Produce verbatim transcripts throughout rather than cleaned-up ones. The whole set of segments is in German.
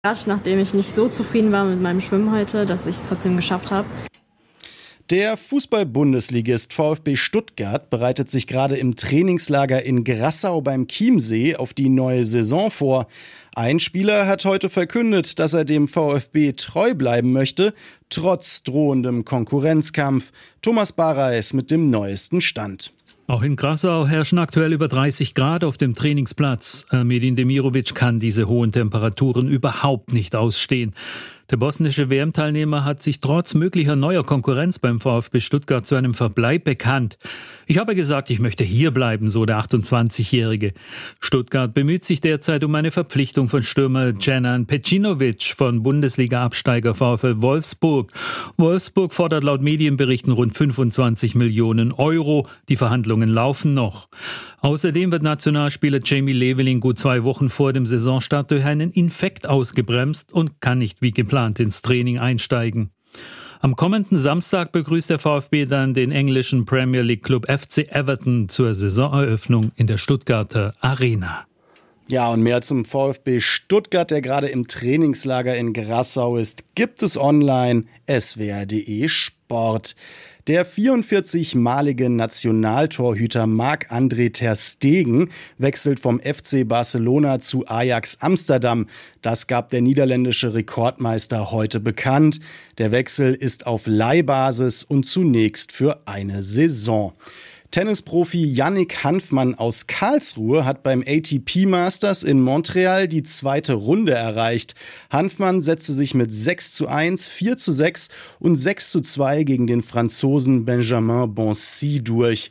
Nachdem ich nicht so zufrieden war mit meinem Schwimmen heute, dass ich es trotzdem geschafft habe. Der Fußball-Bundesligist VfB Stuttgart bereitet sich gerade im Trainingslager in Grassau beim Chiemsee auf die neue Saison vor. Ein Spieler hat heute verkündet, dass er dem VfB treu bleiben möchte, trotz drohendem Konkurrenzkampf. Thomas Bareis mit dem neuesten Stand. Auch in Grassau herrschen aktuell über dreißig Grad auf dem Trainingsplatz. Medin Demirovic kann diese hohen Temperaturen überhaupt nicht ausstehen. Der bosnische W M-Teilnehmer hat sich trotz möglicher neuer Konkurrenz beim VfB Stuttgart zu einem Verbleib bekannt. Ich habe gesagt, ich möchte hier bleiben, so der achtundzwanzigjährige. Stuttgart bemüht sich derzeit um eine Verpflichtung von Stürmer Dženan Pecinovic von Bundesliga-Absteiger VfL Wolfsburg. Wolfsburg fordert laut Medienberichten rund fünfundzwanzig Millionen Euro. Die Verhandlungen laufen noch. Außerdem wird Nationalspieler Jamie Leveling gut zwei Wochen vor dem Saisonstart durch einen Infekt ausgebremst und kann nicht wie geplant ins Training einsteigen. Am kommenden Samstag begrüßt der VfB dann den englischen Premier League Club F C Everton zur Saisoneröffnung in der Stuttgarter Arena. Ja, und mehr zum VfB Stuttgart, der gerade im Trainingslager in Grassau ist, gibt es online s w r punkt d e Sport. Der vierundvierzigmalige Nationaltorhüter Marc-André ter Stegen wechselt vom F C Barcelona zu Ajax Amsterdam. Das gab der niederländische Rekordmeister heute bekannt. Der Wechsel ist auf Leihbasis und zunächst für eine Saison. Tennisprofi Yannick Hanfmann aus Karlsruhe hat beim A T P Masters in Montreal die zweite Runde erreicht. Hanfmann setzte sich mit sechs zu eins, vier zu sechs und sechs zu zwei gegen den Franzosen Benjamin Bonzi durch.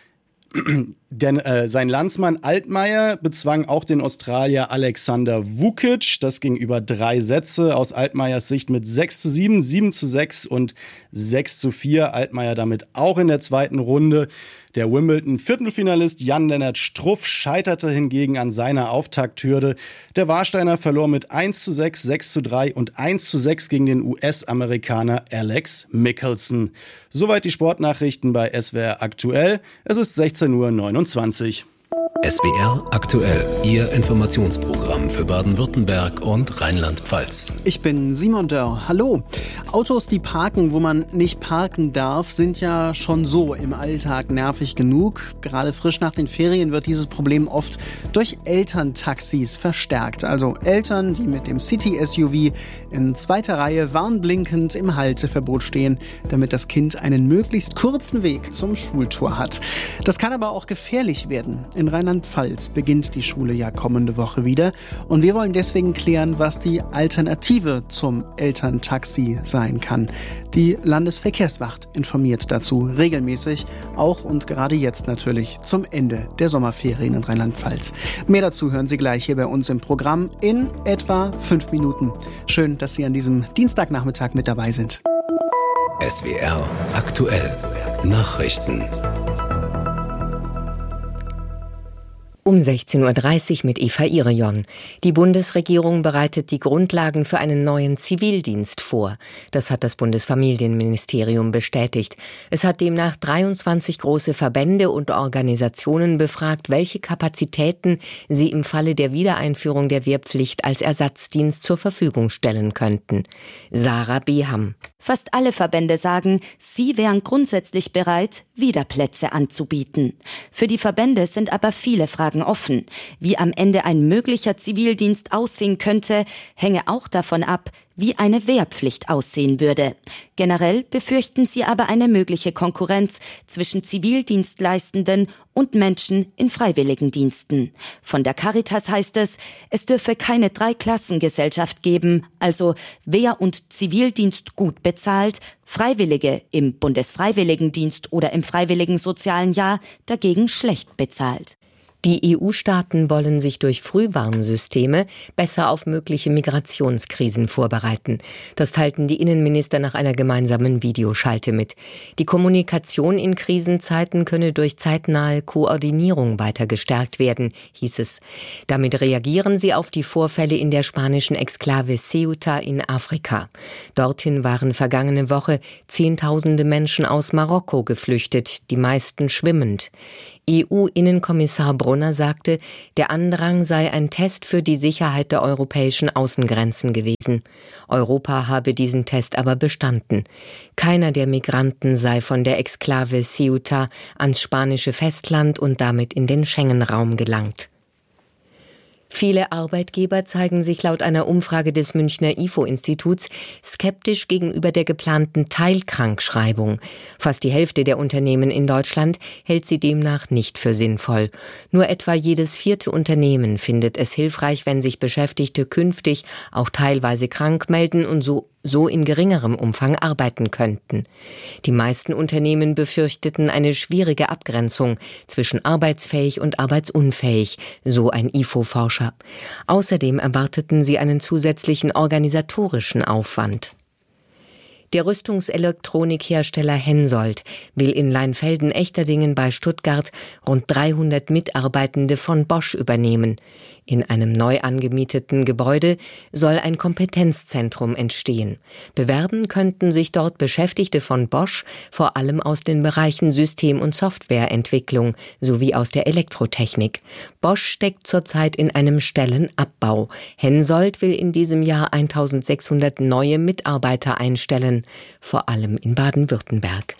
Denn äh, sein Landsmann Altmaier bezwang auch den Australier Alexander Vukic. Das ging über drei Sätze aus Altmaiers Sicht mit sechs zu sieben, sieben zu sechs und sechs zu vier. Altmaier damit auch in der zweiten Runde. Der Wimbledon-Viertelfinalist Jan-Lennart Struff scheiterte hingegen an seiner Auftakthürde. Der Warsteiner verlor mit eins zu sechs, sechs zu drei und eins zu sechs gegen den U S-Amerikaner Alex Michelsen. Soweit die Sportnachrichten bei S W R aktuell. Es ist sechzehn Uhr neunundzwanzig. S W R aktuell, Ihr Informationsprogramm für Baden-Württemberg und Rheinland-Pfalz. Ich bin Simon Dörr. Hallo. Autos, die parken, wo man nicht parken darf, sind ja schon so im Alltag nervig genug. Gerade frisch nach den Ferien wird dieses Problem oft durch Elterntaxis verstärkt. Also Eltern, die mit dem City-S U V in zweiter Reihe warnblinkend im Halteverbot stehen, damit das Kind einen möglichst kurzen Weg zum Schultor hat. Das kann aber auch gefährlich werden. In Rheinland-Pfalz beginnt die Schule ja kommende Woche wieder und wir wollen deswegen klären, was die Alternative zum Elterntaxi sein kann. Die Landesverkehrswacht informiert dazu regelmäßig, auch und gerade jetzt natürlich zum Ende der Sommerferien in Rheinland-Pfalz. Mehr dazu hören Sie gleich hier bei uns im Programm in etwa fünf Minuten. Schön, dass Sie an diesem Dienstagnachmittag mit dabei sind. S W R aktuell Nachrichten. Um sechzehn Uhr dreißig mit Eva Irion. Die Bundesregierung bereitet die Grundlagen für einen neuen Zivildienst vor. Das hat das Bundesfamilienministerium bestätigt. Es hat demnach dreiundzwanzig große Verbände und Organisationen befragt, welche Kapazitäten sie im Falle der Wiedereinführung der Wehrpflicht als Ersatzdienst zur Verfügung stellen könnten. Sarah Beham. Fast alle Verbände sagen, sie wären grundsätzlich bereit, wieder Plätze anzubieten. Für die Verbände sind aber viele Fragen offen. Wie am Ende ein möglicher Zivildienst aussehen könnte, hänge auch davon ab, wie eine Wehrpflicht aussehen würde. Generell befürchten sie aber eine mögliche Konkurrenz zwischen Zivildienstleistenden und Menschen in Freiwilligendiensten. Von der Caritas heißt es, es dürfe keine Dreiklassengesellschaft geben, also Wehr- und Zivildienst gut bezahlt, Freiwillige im Bundesfreiwilligendienst oder im Freiwilligen Sozialen Jahr dagegen schlecht bezahlt. Die E U-Staaten wollen sich durch Frühwarnsysteme besser auf mögliche Migrationskrisen vorbereiten. Das teilten die Innenminister nach einer gemeinsamen Videoschalte mit. Die Kommunikation in Krisenzeiten könne durch zeitnahe Koordinierung weiter gestärkt werden, hieß es. Damit reagieren sie auf die Vorfälle in der spanischen Exklave Ceuta in Afrika. Dorthin waren vergangene Woche Zehntausende Menschen aus Marokko geflüchtet, die meisten schwimmend. E U-Innenkommissar Brunner sagte, der Andrang sei ein Test für die Sicherheit der europäischen Außengrenzen gewesen. Europa habe diesen Test aber bestanden. Keiner der Migranten sei von der Exklave Ceuta ans spanische Festland und damit in den Schengen-Raum gelangt. Viele Arbeitgeber zeigen sich laut einer Umfrage des Münchner I F O-Instituts skeptisch gegenüber der geplanten Teilkrankschreibung. Fast die Hälfte der Unternehmen in Deutschland hält sie demnach nicht für sinnvoll. Nur etwa jedes vierte Unternehmen findet es hilfreich, wenn sich Beschäftigte künftig auch teilweise krank melden und so so in geringerem Umfang arbeiten könnten. Die meisten Unternehmen befürchteten eine schwierige Abgrenzung zwischen arbeitsfähig und arbeitsunfähig, so ein I F O-Forscher. Außerdem erwarteten sie einen zusätzlichen organisatorischen Aufwand. Der Rüstungselektronikhersteller Hensoldt will in Leinfelden-Echterdingen bei Stuttgart rund dreihundert Mitarbeitende von Bosch übernehmen. In einem neu angemieteten Gebäude soll ein Kompetenzzentrum entstehen. Bewerben könnten sich dort Beschäftigte von Bosch, vor allem aus den Bereichen System- und Softwareentwicklung sowie aus der Elektrotechnik. Bosch steckt zurzeit in einem Stellenabbau. Hensoldt will in diesem Jahr eintausendsechshundert neue Mitarbeiter einstellen, vor allem in Baden-Württemberg.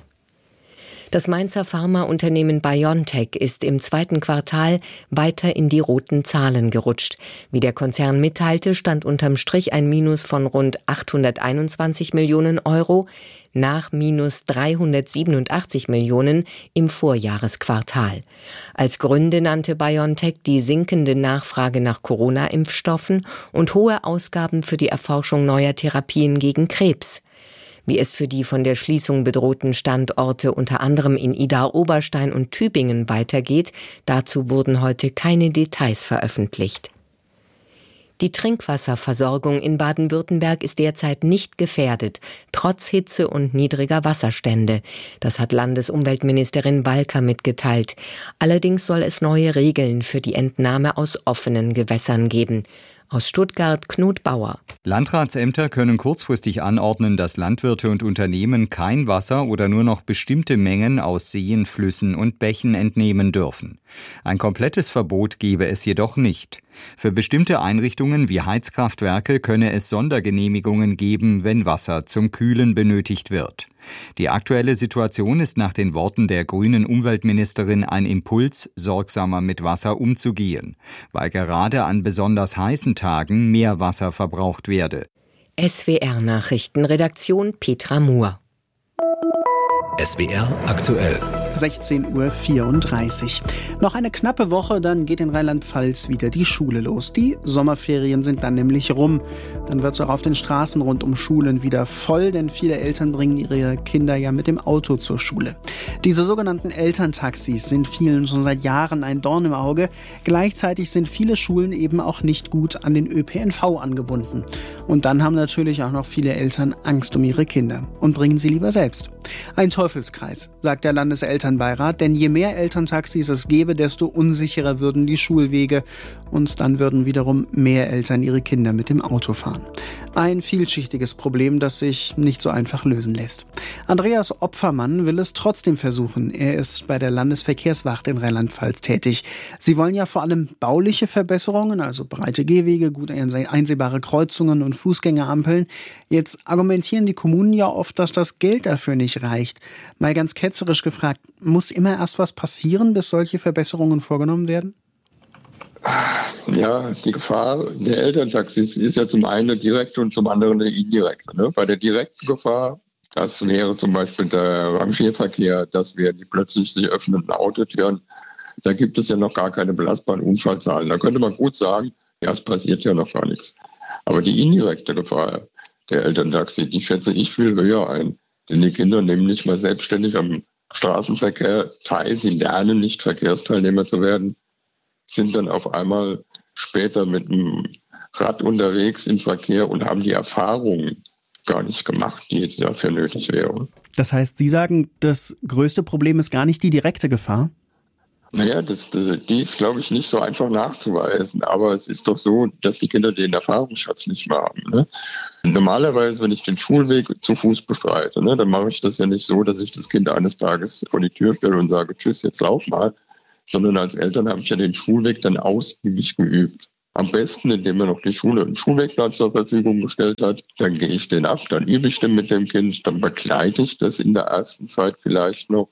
Das Mainzer Pharmaunternehmen BioNTech ist im zweiten Quartal weiter in die roten Zahlen gerutscht. Wie der Konzern mitteilte, stand unterm Strich ein Minus von rund achthunderteinundzwanzig Millionen Euro nach minus dreihundertsiebenundachtzig Millionen im Vorjahresquartal. Als Gründe nannte BioNTech die sinkende Nachfrage nach Corona-Impfstoffen und hohe Ausgaben für die Erforschung neuer Therapien gegen Krebs. Wie es für die von der Schließung bedrohten Standorte unter anderem in Idar-Oberstein und Tübingen weitergeht, dazu wurden heute keine Details veröffentlicht. Die Trinkwasserversorgung in Baden-Württemberg ist derzeit nicht gefährdet, trotz Hitze und niedriger Wasserstände. Das hat Landesumweltministerin Walker mitgeteilt. Allerdings soll es neue Regeln für die Entnahme aus offenen Gewässern geben. Aus Stuttgart Knut Bauer. Landratsämter können kurzfristig anordnen, dass Landwirte und Unternehmen kein Wasser oder nur noch bestimmte Mengen aus Seen, Flüssen und Bächen entnehmen dürfen. Ein komplettes Verbot gebe es jedoch nicht. Für bestimmte Einrichtungen wie Heizkraftwerke könne es Sondergenehmigungen geben, wenn Wasser zum Kühlen benötigt wird. Die aktuelle Situation ist nach den Worten der grünen Umweltministerin ein Impuls, sorgsamer mit Wasser umzugehen, weil gerade an besonders heißen Tagen mehr Wasser verbraucht werde. S W R-Nachrichten, Redaktion Petra Muhr. S W R aktuell. sechzehn Uhr vierunddreißig. Noch eine knappe Woche, dann geht in Rheinland-Pfalz wieder die Schule los. Die Sommerferien sind dann nämlich rum. Dann wird es auch auf den Straßen rund um Schulen wieder voll, denn viele Eltern bringen ihre Kinder ja mit dem Auto zur Schule. Diese sogenannten Elterntaxis sind vielen schon seit Jahren ein Dorn im Auge. Gleichzeitig sind viele Schulen eben auch nicht gut an den Ö P N V angebunden. Und dann haben natürlich auch noch viele Eltern Angst um ihre Kinder und bringen sie lieber selbst. Ein Teufelskreis, sagt der Landeselternbeirat, denn je mehr Elterntaxis es gäbe, desto unsicherer würden die Schulwege und dann würden wiederum mehr Eltern ihre Kinder mit dem Auto fahren. Ein vielschichtiges Problem, das sich nicht so einfach lösen lässt. Andreas Opfermann will es trotzdem versuchen. Er ist bei der Landesverkehrswacht in Rheinland-Pfalz tätig. Sie wollen ja vor allem bauliche Verbesserungen, also breite Gehwege, gut einsehbare Kreuzungen und Fußgängerampeln. Jetzt argumentieren die Kommunen ja oft, dass das Geld dafür nicht reicht. Mal ganz ketzerisch gefragt, muss immer erst was passieren, bis solche Verbesserungen vorgenommen werden? Ja, die Gefahr der Elterntaxis ist ja zum einen eine direkte und zum anderen eine indirekte. Ne? Bei der direkten Gefahr, das wäre zum Beispiel der Rangierverkehr, das wären die plötzlich sich öffnenden Autotüren. Da gibt es ja noch gar keine belastbaren Unfallzahlen. Da könnte man gut sagen, ja, es passiert ja noch gar nichts. Aber die indirekte Gefahr der Elterntaxi, die schätze ich viel höher ein. Denn die Kinder nehmen nicht mal selbstständig am Straßenverkehr teil. Sie lernen nicht, Verkehrsteilnehmer zu werden, sind dann auf einmal später mit dem Rad unterwegs im Verkehr und haben die Erfahrungen gar nicht gemacht, die jetzt dafür nötig wären. Das heißt, Sie sagen, das größte Problem ist gar nicht die direkte Gefahr? Naja, das, das, die ist, glaube ich, nicht so einfach nachzuweisen. Aber es ist doch so, dass die Kinder den Erfahrungsschatz nicht mehr haben. Ne? Normalerweise, wenn ich den Schulweg zu Fuß bestreite, ne, dann mache ich das ja nicht so, dass ich das Kind eines Tages vor die Tür stelle und sage, tschüss, jetzt lauf mal. sondern als Eltern habe ich ja den Schulweg dann ausgiebig geübt. Am besten, indem mir noch die Schule einen Schulwegplatz zur Verfügung gestellt hat. Dann gehe ich den ab, dann übe ich den mit dem Kind, dann begleite ich das in der ersten Zeit vielleicht noch.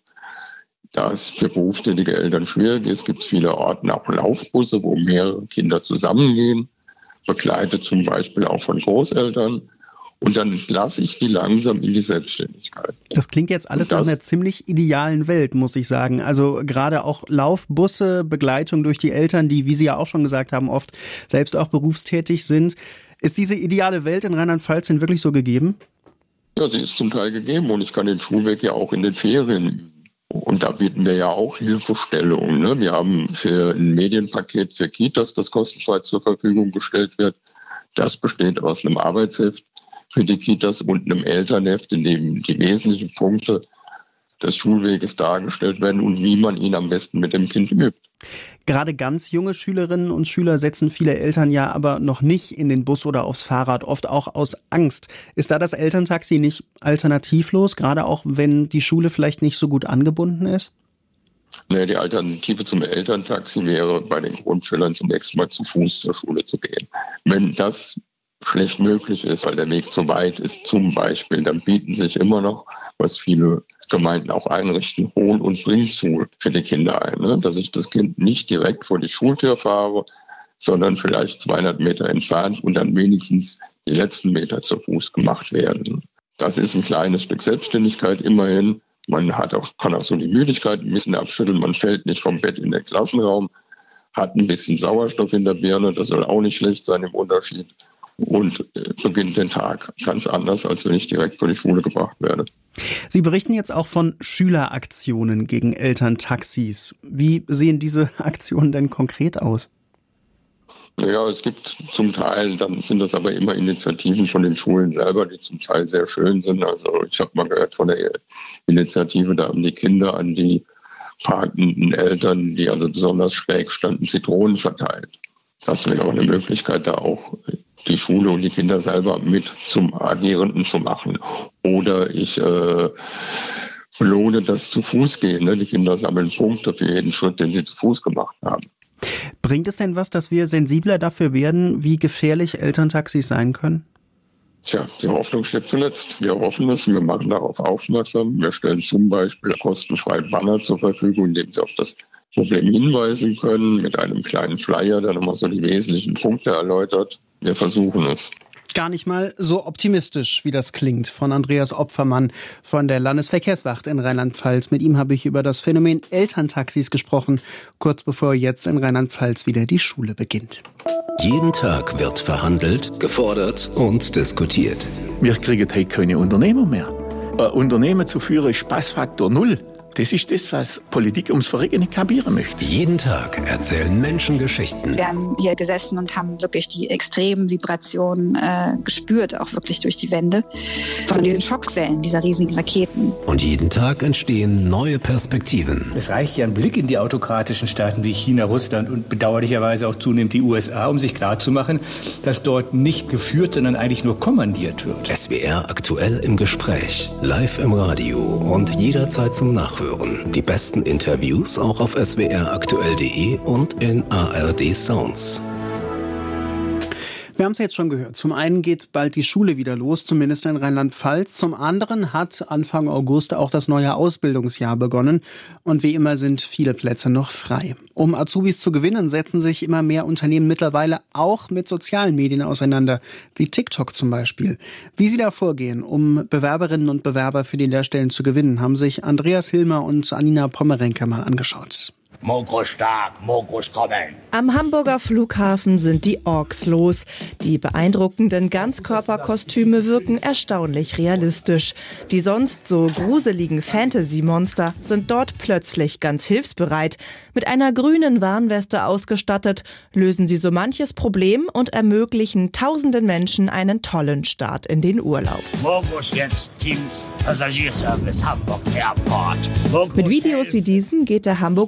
Da es für berufstätige Eltern schwierig ist, gibt es viele Orten auch Laufbusse, wo mehrere Kinder zusammengehen. Begleitet zum Beispiel auch von Großeltern. Und dann lasse ich die langsam in die Selbstständigkeit. Das klingt jetzt alles nach einer ziemlich idealen Welt, muss ich sagen. Also gerade auch Laufbusse, Begleitung durch die Eltern, die, wie Sie ja auch schon gesagt haben, oft selbst auch berufstätig sind. Ist diese ideale Welt in Rheinland-Pfalz denn wirklich so gegeben? Ja, sie ist zum Teil gegeben und ich kann den Schulweg ja auch in den Ferien üben. Und da bieten wir ja auch Hilfestellungen. Ne? Wir haben für ein Medienpaket für Kitas, das kostenfrei zur Verfügung gestellt wird. Das besteht aus einem Arbeitsheft für die Kitas und einem Elternheft, in dem die wesentlichen Punkte des Schulweges dargestellt werden und wie man ihn am besten mit dem Kind übt. Gerade ganz junge Schülerinnen und Schüler setzen viele Eltern ja aber noch nicht in den Bus oder aufs Fahrrad, oft auch aus Angst. Ist da das Elterntaxi nicht alternativlos, gerade auch wenn die Schule vielleicht nicht so gut angebunden ist? Nee, die Alternative zum Elterntaxi wäre, bei den Grundschülern zunächst mal zu Fuß zur Schule zu gehen. Wenn das schlecht möglich ist, weil der Weg zu weit ist zum Beispiel, dann bieten sich immer noch, was viele Gemeinden auch einrichten, Hol- und Bringschul für die Kinder ein. Ne? Dass ich das Kind nicht direkt vor die Schultür fahre, sondern vielleicht zweihundert Meter entfernt und dann wenigstens die letzten Meter zu Fuß gemacht werden. Das ist ein kleines Stück Selbstständigkeit immerhin. Man hat auch, kann auch so die Müdigkeit ein bisschen abschütteln, man fällt nicht vom Bett in den Klassenraum, hat ein bisschen Sauerstoff in der Birne, das soll auch nicht schlecht sein im Unterschied. Und beginnt den Tag ganz anders, als wenn ich direkt vor die Schule gebracht werde. Sie berichten jetzt auch von Schüleraktionen gegen Elterntaxis. Wie sehen diese Aktionen denn konkret aus? Ja, es gibt zum Teil, dann sind das aber immer Initiativen von den Schulen selber, die zum Teil sehr schön sind. Also ich habe mal gehört von der Initiative, da haben die Kinder an die parkenden Eltern, die also besonders schräg standen, Zitronen verteilt. Das wäre aber eine Möglichkeit, da auch die Schule und die Kinder selber mit zum Agierenden zu machen. Oder ich äh, belohne das zu Fuß gehen. Ne? Die Kinder sammeln Punkte für jeden Schritt, den sie zu Fuß gemacht haben. Bringt es denn was, dass wir sensibler dafür werden, wie gefährlich Elterntaxis sein können? Tja, die Hoffnung steht zuletzt. Wir hoffen es, wir machen darauf aufmerksam. Wir stellen zum Beispiel kostenfrei Banner zur Verfügung, indem sie auf das Problem hinweisen können, mit einem kleinen Flyer, der nochmal so die wesentlichen Punkte erläutert. Wir versuchen es. Gar nicht mal so optimistisch, wie das klingt, von Andreas Opfermann von der Landesverkehrswacht in Rheinland-Pfalz. Mit ihm habe ich über das Phänomen Elterntaxis gesprochen, kurz bevor jetzt in Rheinland-Pfalz wieder die Schule beginnt. Jeden Tag wird verhandelt, gefordert und diskutiert. Wir kriegen heute keine Unternehmer mehr. Ein Unternehmen zu führen ist Spaßfaktor null. Das ist das, was Politik ums Verrecken nicht kapieren möchte. Jeden Tag erzählen Menschen Geschichten. Wir haben hier gesessen und haben wirklich die extremen Vibrationen äh, gespürt, auch wirklich durch die Wände, von diesen Schockwellen, dieser riesigen Raketen. Und jeden Tag entstehen neue Perspektiven. Es reicht ja ein Blick in die autokratischen Staaten wie China, Russland und bedauerlicherweise auch zunehmend die U S A, um sich klarzumachen, dass dort nicht geführt, sondern eigentlich nur kommandiert wird. S W R aktuell im Gespräch, live im Radio und jederzeit zum Nachhören. Die besten Interviews auch auf s w r aktuell punkt d e und in A R D Sounds. Wir haben es jetzt schon gehört. Zum einen geht bald die Schule wieder los, zumindest in Rheinland-Pfalz. Zum anderen hat Anfang August auch das neue Ausbildungsjahr begonnen. Und wie immer sind viele Plätze noch frei. Um Azubis zu gewinnen, setzen sich immer mehr Unternehmen mittlerweile auch mit sozialen Medien auseinander, wie TikTok zum Beispiel. Wie sie da vorgehen, um Bewerberinnen und Bewerber für die Lehrstellen zu gewinnen, haben sich Andreas Hilmer und Anina Pommerenke mal angeschaut. Mogro stark, Mogros kommen. Am Hamburger Flughafen sind die Orks los. Die beeindruckenden Ganzkörperkostüme wirken erstaunlich realistisch. Die sonst so gruseligen Fantasy-Monster sind dort plötzlich ganz hilfsbereit. Mit einer grünen Warnweste ausgestattet, lösen sie so manches Problem und ermöglichen tausenden Menschen einen tollen Start in den Urlaub. Mogros jetzt Team Passagierservice Hamburg Airport. Mogros Mit Videos wie diesen geht der Hamburger Flughafen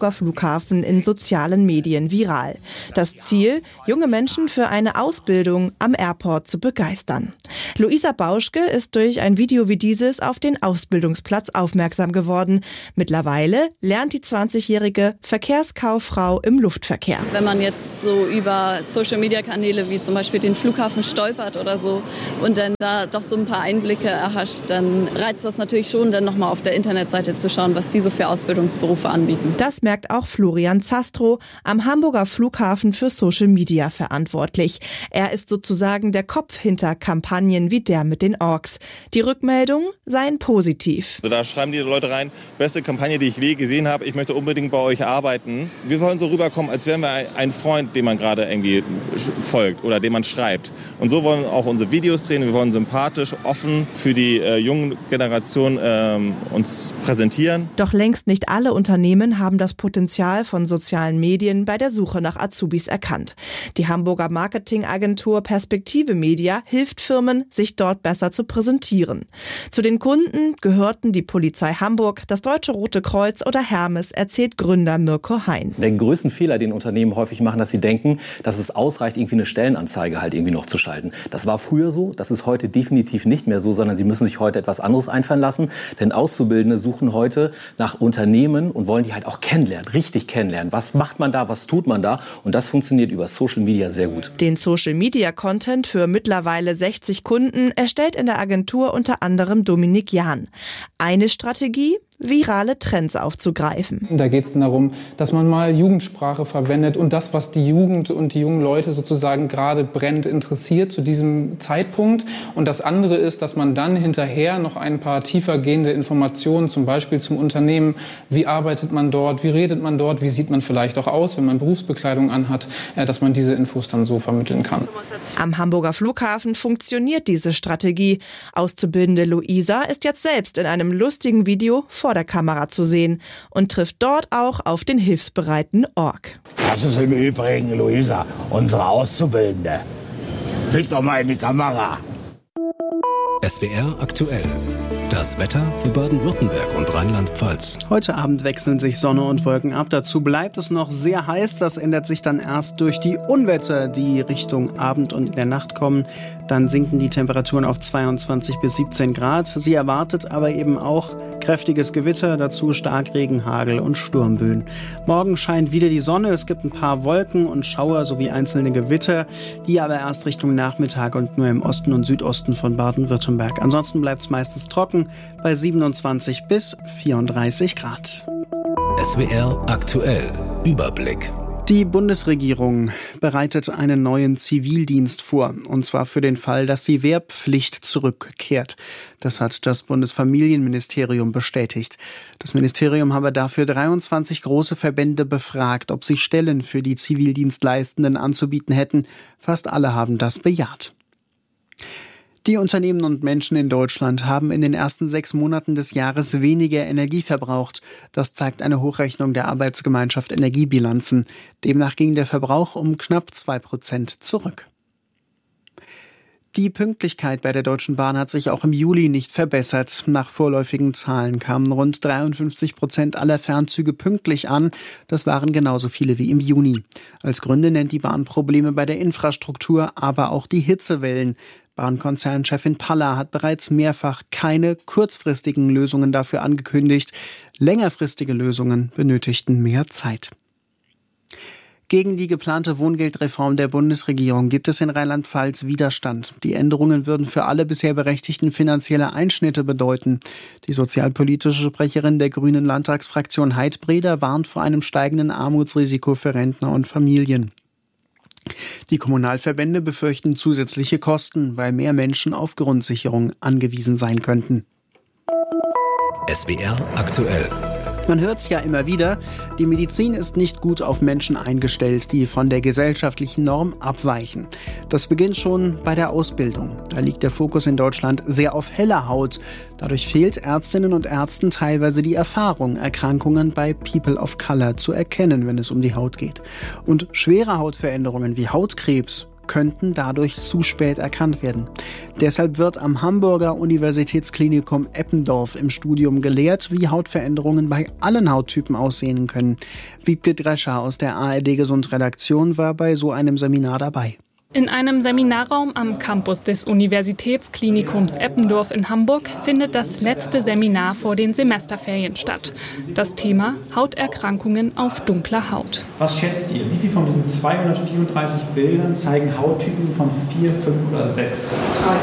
Flughafen in sozialen Medien viral. Das Ziel, junge Menschen für eine Ausbildung am Airport zu begeistern. Luisa Bauschke ist durch ein Video wie dieses auf den Ausbildungsplatz aufmerksam geworden. Mittlerweile lernt die zwanzigjährige Verkehrskauffrau im Luftverkehr. Wenn man jetzt so über Social-Media-Kanäle wie zum Beispiel den Flughafen stolpert oder so und dann da doch so ein paar Einblicke erhascht, dann reizt das natürlich schon, dann nochmal auf der Internetseite zu schauen, was die so für Ausbildungsberufe anbieten. Das merkt auch Florian Zastrow, am Hamburger Flughafen für Social Media verantwortlich. Er ist sozusagen der Kopf hinter Kampagnen wie der mit den Orks. Die Rückmeldungen seien positiv. Also da schreiben die Leute rein, beste Kampagne, die ich je gesehen habe, ich möchte unbedingt bei euch arbeiten. Wir sollen so rüberkommen, als wären wir ein Freund, dem man gerade irgendwie folgt oder dem man schreibt. Und so wollen wir auch unsere Videos drehen. Wir wollen sympathisch, offen für die äh, jungen Generation äh, uns präsentieren. Doch längst nicht alle Unternehmen haben das Potenzial von sozialen Medien bei der Suche nach Azubis erkannt. Die Hamburger Marketingagentur Perspektive Media hilft Firmen, sich dort besser zu präsentieren. Zu den Kunden gehörten die Polizei Hamburg, das Deutsche Rote Kreuz oder Hermes, erzählt Gründer Mirko Hein. Der größte Fehler, den Unternehmen häufig machen, dass sie denken, dass es ausreicht, irgendwie eine Stellenanzeige halt irgendwie noch zu schalten. Das war früher so, das ist heute definitiv nicht mehr so, sondern sie müssen sich heute etwas anderes einfallen lassen. Denn Auszubildende suchen heute nach Unternehmen und wollen die halt auch kennenlernen, richtig kennenlernen. Was macht man da, was tut man da? Und das funktioniert über Social Media sehr gut. Den Social Media Content für mittlerweile sechzig Kunden erstellt in der Agentur unter anderem Dominik Jahn. Eine Strategie: virale Trends aufzugreifen. Da geht es darum, dass man mal Jugendsprache verwendet und das, was die Jugend und die jungen Leute sozusagen gerade brennend interessiert zu diesem Zeitpunkt. Und das andere ist, dass man dann hinterher noch ein paar tiefergehende Informationen, zum Beispiel zum Unternehmen, wie arbeitet man dort, wie redet man dort, wie sieht man vielleicht auch aus, wenn man Berufsbekleidung anhat, dass man diese Infos dann so vermitteln kann. Am Hamburger Flughafen funktioniert diese Strategie. Auszubildende Luisa ist jetzt selbst in einem lustigen Video vor der Kamera zu sehen und trifft dort auch auf den hilfsbereiten Ork. Das ist im Übrigen Luisa, unsere Auszubildende. Flieg doch mal in die Kamera. S W R aktuell. Das Wetter für Baden-Württemberg und Rheinland-Pfalz. Heute Abend wechseln sich Sonne und Wolken ab. Dazu bleibt es noch sehr heiß. Das ändert sich dann erst durch die Unwetter, die Richtung Abend und in der Nacht kommen. Dann sinken die Temperaturen auf zweiundzwanzig bis siebzehn Grad. Sie erwartet aber eben auch kräftiges Gewitter, dazu Starkregen, Hagel und Sturmböen. Morgen scheint wieder die Sonne. Es gibt ein paar Wolken und Schauer sowie einzelne Gewitter, die aber erst Richtung Nachmittag und nur im Osten und Südosten von Baden-Württemberg. Ansonsten bleibt es meistens trocken bei siebenundzwanzig bis vierunddreißig Grad. S W R aktuell. Überblick. Die Bundesregierung bereitet einen neuen Zivildienst vor, und zwar für den Fall, dass die Wehrpflicht zurückkehrt. Das hat das Bundesfamilienministerium bestätigt. Das Ministerium habe dafür dreiundzwanzig große Verbände befragt, ob sie Stellen für die Zivildienstleistenden anzubieten hätten. Fast alle haben das bejaht. Die Unternehmen und Menschen in Deutschland haben in den ersten sechs Monaten des Jahres weniger Energie verbraucht. Das zeigt eine Hochrechnung der Arbeitsgemeinschaft Energiebilanzen. Demnach ging der Verbrauch um knapp zwei Prozent zurück. Die Pünktlichkeit bei der Deutschen Bahn hat sich auch im Juli nicht verbessert. Nach vorläufigen Zahlen kamen rund dreiundfünfzig Prozent aller Fernzüge pünktlich an. Das waren genauso viele wie im Juni. Als Gründe nennt die Bahn Probleme bei der Infrastruktur, aber auch die Hitzewellen. Bahnkonzernchefin Paller hat bereits mehrfach keine kurzfristigen Lösungen dafür angekündigt. Längerfristige Lösungen benötigten mehr Zeit. Gegen die geplante Wohngeldreform der Bundesregierung gibt es in Rheinland-Pfalz Widerstand. Die Änderungen würden für alle bisher Berechtigten finanzielle Einschnitte bedeuten. Die sozialpolitische Sprecherin der Grünen Landtagsfraktion Heidbreder warnt vor einem steigenden Armutsrisiko für Rentner und Familien. Die Kommunalverbände befürchten zusätzliche Kosten, weil mehr Menschen auf Grundsicherung angewiesen sein könnten. S W R aktuell. Man hört es ja immer wieder, die Medizin ist nicht gut auf Menschen eingestellt, die von der gesellschaftlichen Norm abweichen. Das beginnt schon bei der Ausbildung. Da liegt der Fokus in Deutschland sehr auf heller Haut. Dadurch fehlt Ärztinnen und Ärzten teilweise die Erfahrung, Erkrankungen bei People of Color zu erkennen, wenn es um die Haut geht. Und schwere Hautveränderungen wie Hautkrebs könnten dadurch zu spät erkannt werden. Deshalb wird am Hamburger Universitätsklinikum Eppendorf im Studium gelehrt, wie Hautveränderungen bei allen Hauttypen aussehen können. Wiebke Drescher aus der A R D-Gesund-Redaktion war bei so einem Seminar dabei. In einem Seminarraum am Campus des Universitätsklinikums Eppendorf in Hamburg findet das letzte Seminar vor den Semesterferien statt. Das Thema: Hauterkrankungen auf dunkler Haut. Was schätzt ihr? Wie viel von diesen zweihundertvierunddreißig Bildern zeigen Hauttypen von vier, fünf oder sechs? Drei.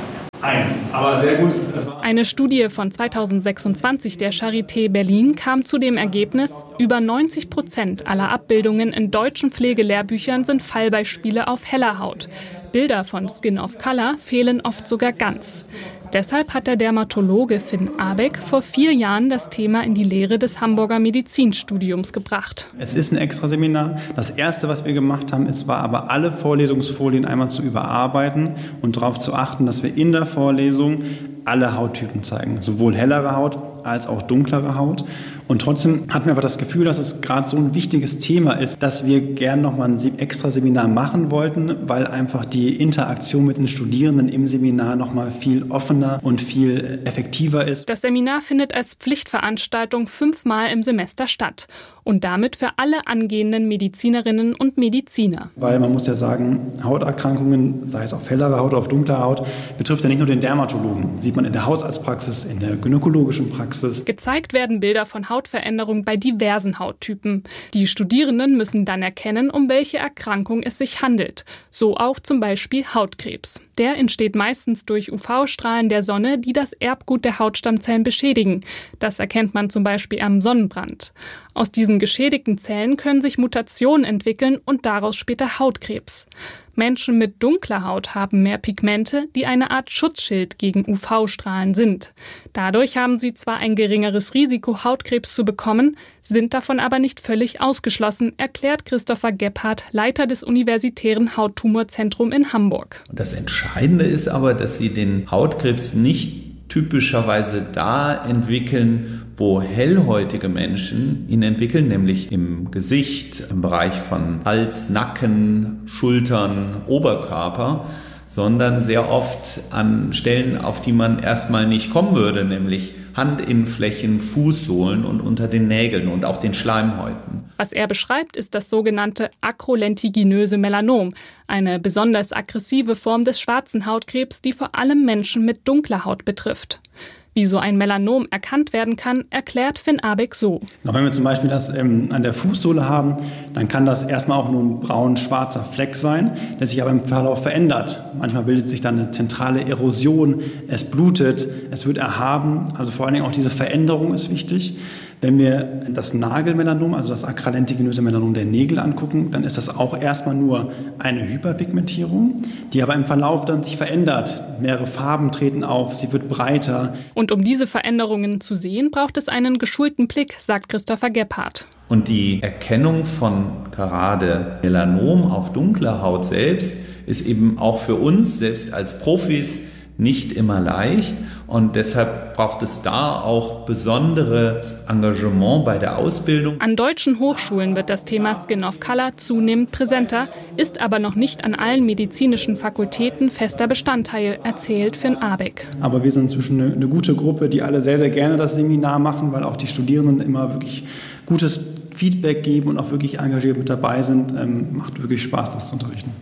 Eins, aber sehr gut. Eine Studie von zweitausendsechsundzwanzig der Charité Berlin kam zu dem Ergebnis, über neunzig Prozent aller Abbildungen in deutschen Pflegelehrbüchern sind Fallbeispiele auf heller Haut. Bilder von Skin of Color fehlen oft sogar ganz. Deshalb hat der Dermatologe Finn Abeck vor vier Jahren das Thema in die Lehre des Hamburger Medizinstudiums gebracht. Es ist ein Extraseminar. Das Erste, was wir gemacht haben, ist, war aber alle Vorlesungsfolien einmal zu überarbeiten und darauf zu achten, dass wir in der Vorlesung alle Hauttypen zeigen. Sowohl hellere Haut als auch dunklere Haut. Und trotzdem hatten wir aber das Gefühl, dass es gerade so ein wichtiges Thema ist, dass wir gern noch mal ein extra Seminar machen wollten, weil einfach die Interaktion mit den Studierenden im Seminar noch mal viel offener und viel effektiver ist. Das Seminar findet als Pflichtveranstaltung fünfmal im Semester statt und damit für alle angehenden Medizinerinnen und Mediziner. Weil man muss ja sagen, Hauterkrankungen, sei es auf hellere Haut oder auf dunkler Haut, betrifft ja nicht nur den Dermatologen. Sieht man in der Hausarztpraxis, in der gynäkologischen Praxis. Gezeigt werden Bilder von Hautveränderung bei diversen Hauttypen. Die Studierenden müssen dann erkennen, um welche Erkrankung es sich handelt. So auch zum Beispiel Hautkrebs. Der entsteht meistens durch U V-Strahlen der Sonne, die das Erbgut der Hautstammzellen beschädigen. Das erkennt man zum Beispiel am Sonnenbrand. Aus diesen geschädigten Zellen können sich Mutationen entwickeln und daraus später Hautkrebs. Menschen mit dunkler Haut haben mehr Pigmente, die eine Art Schutzschild gegen U V-Strahlen sind. Dadurch haben sie zwar ein geringeres Risiko, Hautkrebs zu bekommen, sind davon aber nicht völlig ausgeschlossen, erklärt Christopher Gebhardt, Leiter des Universitären Hauttumorzentrums in Hamburg. Das Entscheidende ist aber, dass sie den Hautkrebs nicht typischerweise da entwickeln, wo hellhäutige Menschen ihn entwickeln, nämlich im Gesicht, im Bereich von Hals, Nacken, Schultern, Oberkörper, sondern sehr oft an Stellen, auf die man erstmal nicht kommen würde, nämlich Handinnenflächen, Fußsohlen und unter den Nägeln und auch den Schleimhäuten. Was er beschreibt, ist das sogenannte akrolentiginöse Melanom, eine besonders aggressive Form des schwarzen Hautkrebs, die vor allem Menschen mit dunkler Haut betrifft. Wie so ein Melanom erkannt werden kann, erklärt Finn Abeck so. Wenn wir zum Beispiel das ähm, an der Fußsohle haben, dann kann das erstmal auch nur ein braun-schwarzer Fleck sein, der sich aber im Verlauf verändert. Manchmal bildet sich dann eine zentrale Erosion, es blutet, es wird erhaben. Also vor allen Dingen auch diese Veränderung ist wichtig. Wenn wir das Nagelmelanom, also das akralentiginöse Melanom der Nägel angucken, dann ist das auch erstmal nur eine Hyperpigmentierung, die aber im Verlauf dann sich verändert. Mehrere Farben treten auf, sie wird breiter. Und um diese Veränderungen zu sehen, braucht es einen geschulten Blick, sagt Christopher Gebhardt. Und die Erkennung von gerade Melanom auf dunkler Haut selbst ist eben auch für uns selbst als Profis nicht immer leicht. Und deshalb braucht es da auch besonderes Engagement bei der Ausbildung. An deutschen Hochschulen wird das Thema Skin of Color zunehmend präsenter, ist aber noch nicht an allen medizinischen Fakultäten fester Bestandteil, erzählt Finn Abeck. Aber wir sind inzwischen eine, eine gute Gruppe, die alle sehr, sehr gerne das Seminar machen, weil auch die Studierenden immer wirklich gutes Feedback geben und auch wirklich engagiert mit dabei sind. Ähm, macht wirklich Spaß, das zu unterrichten.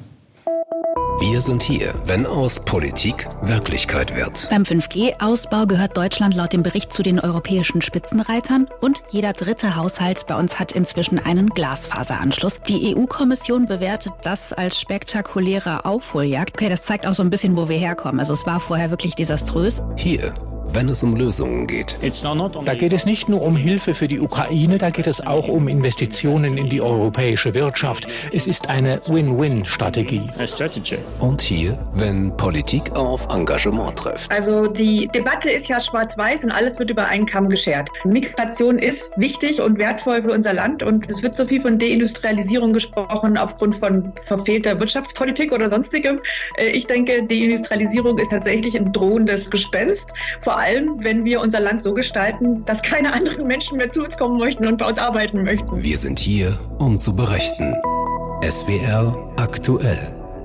Wir sind hier, wenn aus Politik Wirklichkeit wird. Beim fünf G Ausbau gehört Deutschland laut dem Bericht zu den europäischen Spitzenreitern und jeder dritte Haushalt bei uns hat inzwischen einen Glasfaseranschluss. Die E U-Kommission bewertet das als spektakuläre Aufholjagd. Okay, das zeigt auch so ein bisschen, wo wir herkommen. Also es war vorher wirklich desaströs. Hier, wenn es um Lösungen geht. Da geht es nicht nur um Hilfe für die Ukraine, da geht es auch um Investitionen in die europäische Wirtschaft. Es ist eine Win-Win-Strategie. Und hier, wenn Politik auf Engagement trifft. Also die Debatte ist ja schwarz-weiß und alles wird über einen Kamm geschert. Migration ist wichtig und wertvoll für unser Land und es wird so viel von Deindustrialisierung gesprochen aufgrund von verfehlter Wirtschaftspolitik oder sonstigem. Ich denke, Deindustrialisierung ist tatsächlich ein drohendes Gespenst. Vor allem, wenn wir unser Land so gestalten, dass keine anderen Menschen mehr zu uns kommen möchten und bei uns arbeiten möchten. Wir sind hier, um zu berichten. S W R aktuell.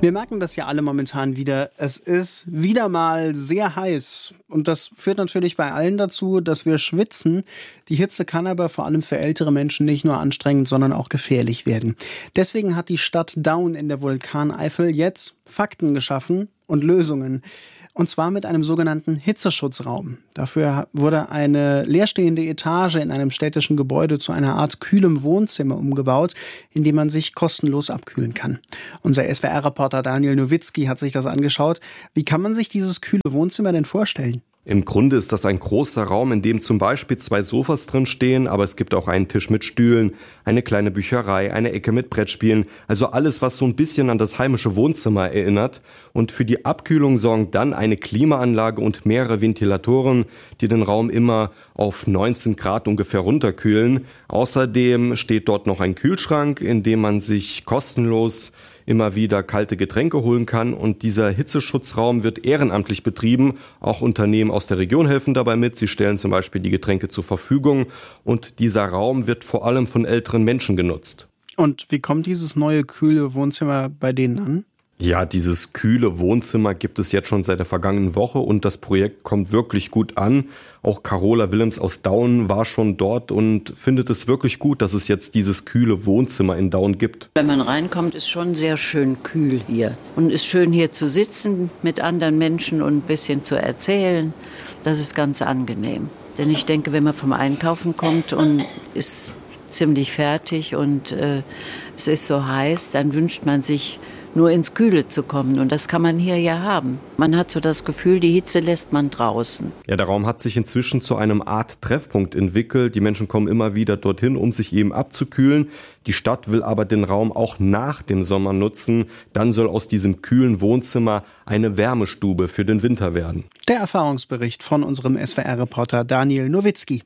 Wir merken das ja alle momentan wieder. Es ist wieder mal sehr heiß. Und das führt natürlich bei allen dazu, dass wir schwitzen. Die Hitze kann aber vor allem für ältere Menschen nicht nur anstrengend, sondern auch gefährlich werden. Deswegen hat die Stadt Daun in der Vulkaneifel jetzt Fakten geschaffen und Lösungen. Und zwar mit einem sogenannten Hitzeschutzraum. Dafür wurde eine leerstehende Etage in einem städtischen Gebäude zu einer Art kühlem Wohnzimmer umgebaut, in dem man sich kostenlos abkühlen kann. Unser S W R-Reporter Daniel Nowitzki hat sich das angeschaut. Wie kann man sich dieses kühle Wohnzimmer denn vorstellen? Im Grunde ist das ein großer Raum, in dem zum Beispiel zwei Sofas drin stehen, aber es gibt auch einen Tisch mit Stühlen, eine kleine Bücherei, eine Ecke mit Brettspielen, also alles, was so ein bisschen an das heimische Wohnzimmer erinnert. Und für die Abkühlung sorgen dann eine Klimaanlage und mehrere Ventilatoren, die den Raum immer auf neunzehn Grad ungefähr runterkühlen. Außerdem steht dort noch ein Kühlschrank, in dem man sich kostenlos immer wieder kalte Getränke holen kann, und dieser Hitzeschutzraum wird ehrenamtlich betrieben. Auch Unternehmen aus der Region helfen dabei mit. Sie stellen zum Beispiel die Getränke zur Verfügung, und dieser Raum wird vor allem von älteren Menschen genutzt. Und wie kommt dieses neue kühle Wohnzimmer bei denen an? Ja, dieses kühle Wohnzimmer gibt es jetzt schon seit der vergangenen Woche und das Projekt kommt wirklich gut an. Auch Carola Willems aus Daun war schon dort und findet es wirklich gut, dass es jetzt dieses kühle Wohnzimmer in Daun gibt. Wenn man reinkommt, ist schon sehr schön kühl hier. Und ist schön hier zu sitzen mit anderen Menschen und ein bisschen zu erzählen. Das ist ganz angenehm. Denn ich denke, wenn man vom Einkaufen kommt und ist ziemlich fertig und äh, es ist so heiß, dann wünscht man sich nur ins Kühle zu kommen. Und das kann man hier ja haben. Man hat so das Gefühl, die Hitze lässt man draußen. Ja, der Raum hat sich inzwischen zu einem Art Treffpunkt entwickelt. Die Menschen kommen immer wieder dorthin, um sich eben abzukühlen. Die Stadt will aber den Raum auch nach dem Sommer nutzen. Dann soll aus diesem kühlen Wohnzimmer eine Wärmestube für den Winter werden. Der Erfahrungsbericht von unserem S W R-Reporter Daniel Nowitzki.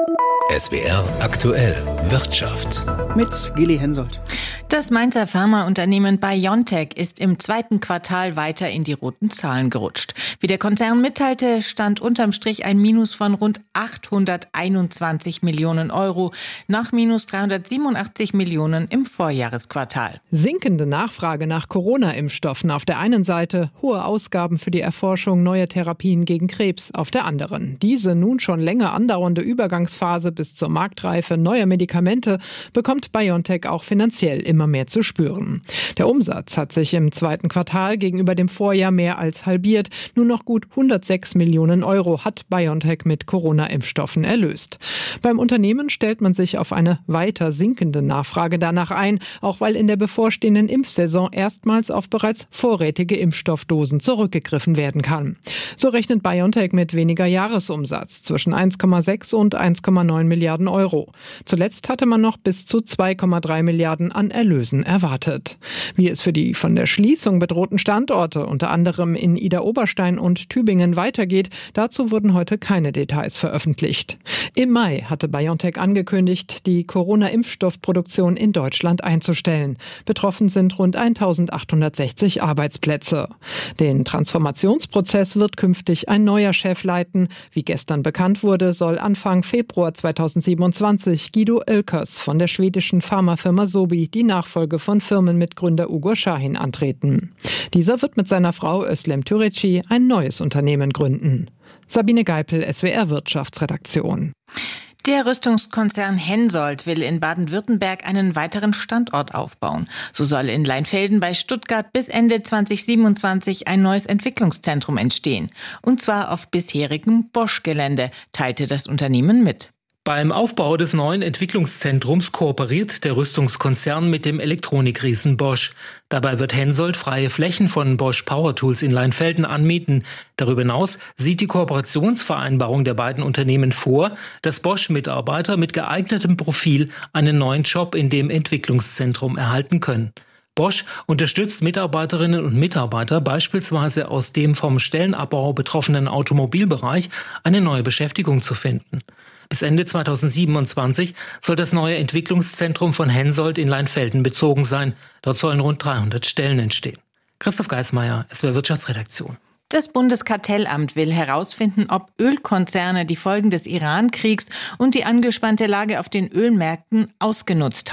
S W R aktuell Wirtschaft. Mit Gili Hensoldt. Das Mainzer Pharmaunternehmen BioNTech ist im zweiten Quartal weiter in die roten Zahlen gerutscht. Wie der Konzern mitteilte, stand unterm Strich ein Minus von rund achthunderteinundzwanzig Millionen Euro nach minus dreihundertsiebenundachtzig Millionen im Vorjahresquartal. Sinkende Nachfrage nach Corona-Impfstoffen auf der einen Seite, hohe Ausgaben für die Erforschung neuer Therapien gegen Krebs auf der anderen. Diese nun schon länger andauernde Übergangsphase bis zur Marktreife neuer Medikamente bekommt BioNTech auch finanziell immer mehr zu spüren. Der Umsatz hat sich im zweiten Quartal gegenüber dem Vorjahr mehr als halbiert. Nur noch gut hundertsechs Millionen Euro hat BioNTech mit Corona-Impfstoffen erlöst. Beim Unternehmen stellt man sich auf eine weiter sinkende Nachfrage danach ein, auch weil in der bevorstehenden Impfsaison erstmals auf bereits vorrätige Impfstoffdosen zurückgegriffen werden kann. So rechnet BioNTech mit weniger Jahresumsatz zwischen eins Komma sechs und eins Komma neun Milliarden Euro. Zuletzt hatte man noch bis zu zwei Komma drei Milliarden an Erlösen erwartet. Wie es für die von der Schließung bedrohten Standorte, unter anderem in Idar-Oberstein und Tübingen, weitergeht, dazu wurden heute keine Details veröffentlicht. Im Mai hatte BioNTech angekündigt, die Corona-Impfstoffproduktion in Deutschland einzustellen. Betroffen sind rund eintausendachthundertsechzig Arbeitsplätze. Den Transformationsprozess wird künftig ein neuer Chef leiten. Wie gestern bekannt wurde, soll Anfang Februar zweitausendsiebenundzwanzig Guido Oelkers von der schwedischen Pharmafirma Sobi die Nachfolge von Firmenmitgründer Ugur Sahin antreten. Dieser wird mit seiner Frau Özlem Türeci ein neues Unternehmen gründen. Sabine Geipel, S W R Wirtschaftsredaktion. Der Rüstungskonzern Hensoldt will in Baden-Württemberg einen weiteren Standort aufbauen. So soll in Leinfelden bei Stuttgart bis Ende zweitausendsiebenundzwanzig ein neues Entwicklungszentrum entstehen. Und zwar auf bisherigem Bosch-Gelände, teilte das Unternehmen mit. Beim Aufbau des neuen Entwicklungszentrums kooperiert der Rüstungskonzern mit dem Elektronikriesen Bosch. Dabei wird Hensoldt freie Flächen von Bosch Power Tools in Leinfelden anmieten. Darüber hinaus sieht die Kooperationsvereinbarung der beiden Unternehmen vor, dass Bosch-Mitarbeiter mit geeignetem Profil einen neuen Job in dem Entwicklungszentrum erhalten können. Bosch unterstützt Mitarbeiterinnen und Mitarbeiter beispielsweise aus dem vom Stellenabbau betroffenen Automobilbereich eine neue Beschäftigung zu finden. Bis Ende zweitausendsiebenundzwanzig soll das neue Entwicklungszentrum von Hensoldt in Leinfelden bezogen sein. Dort sollen rund dreihundert Stellen entstehen. Christoph Geismeier, S W R Wirtschaftsredaktion. Das Bundeskartellamt will herausfinden, ob Ölkonzerne die Folgen des Iran-Kriegs und die angespannte Lage auf den Ölmärkten ausgenutzt haben.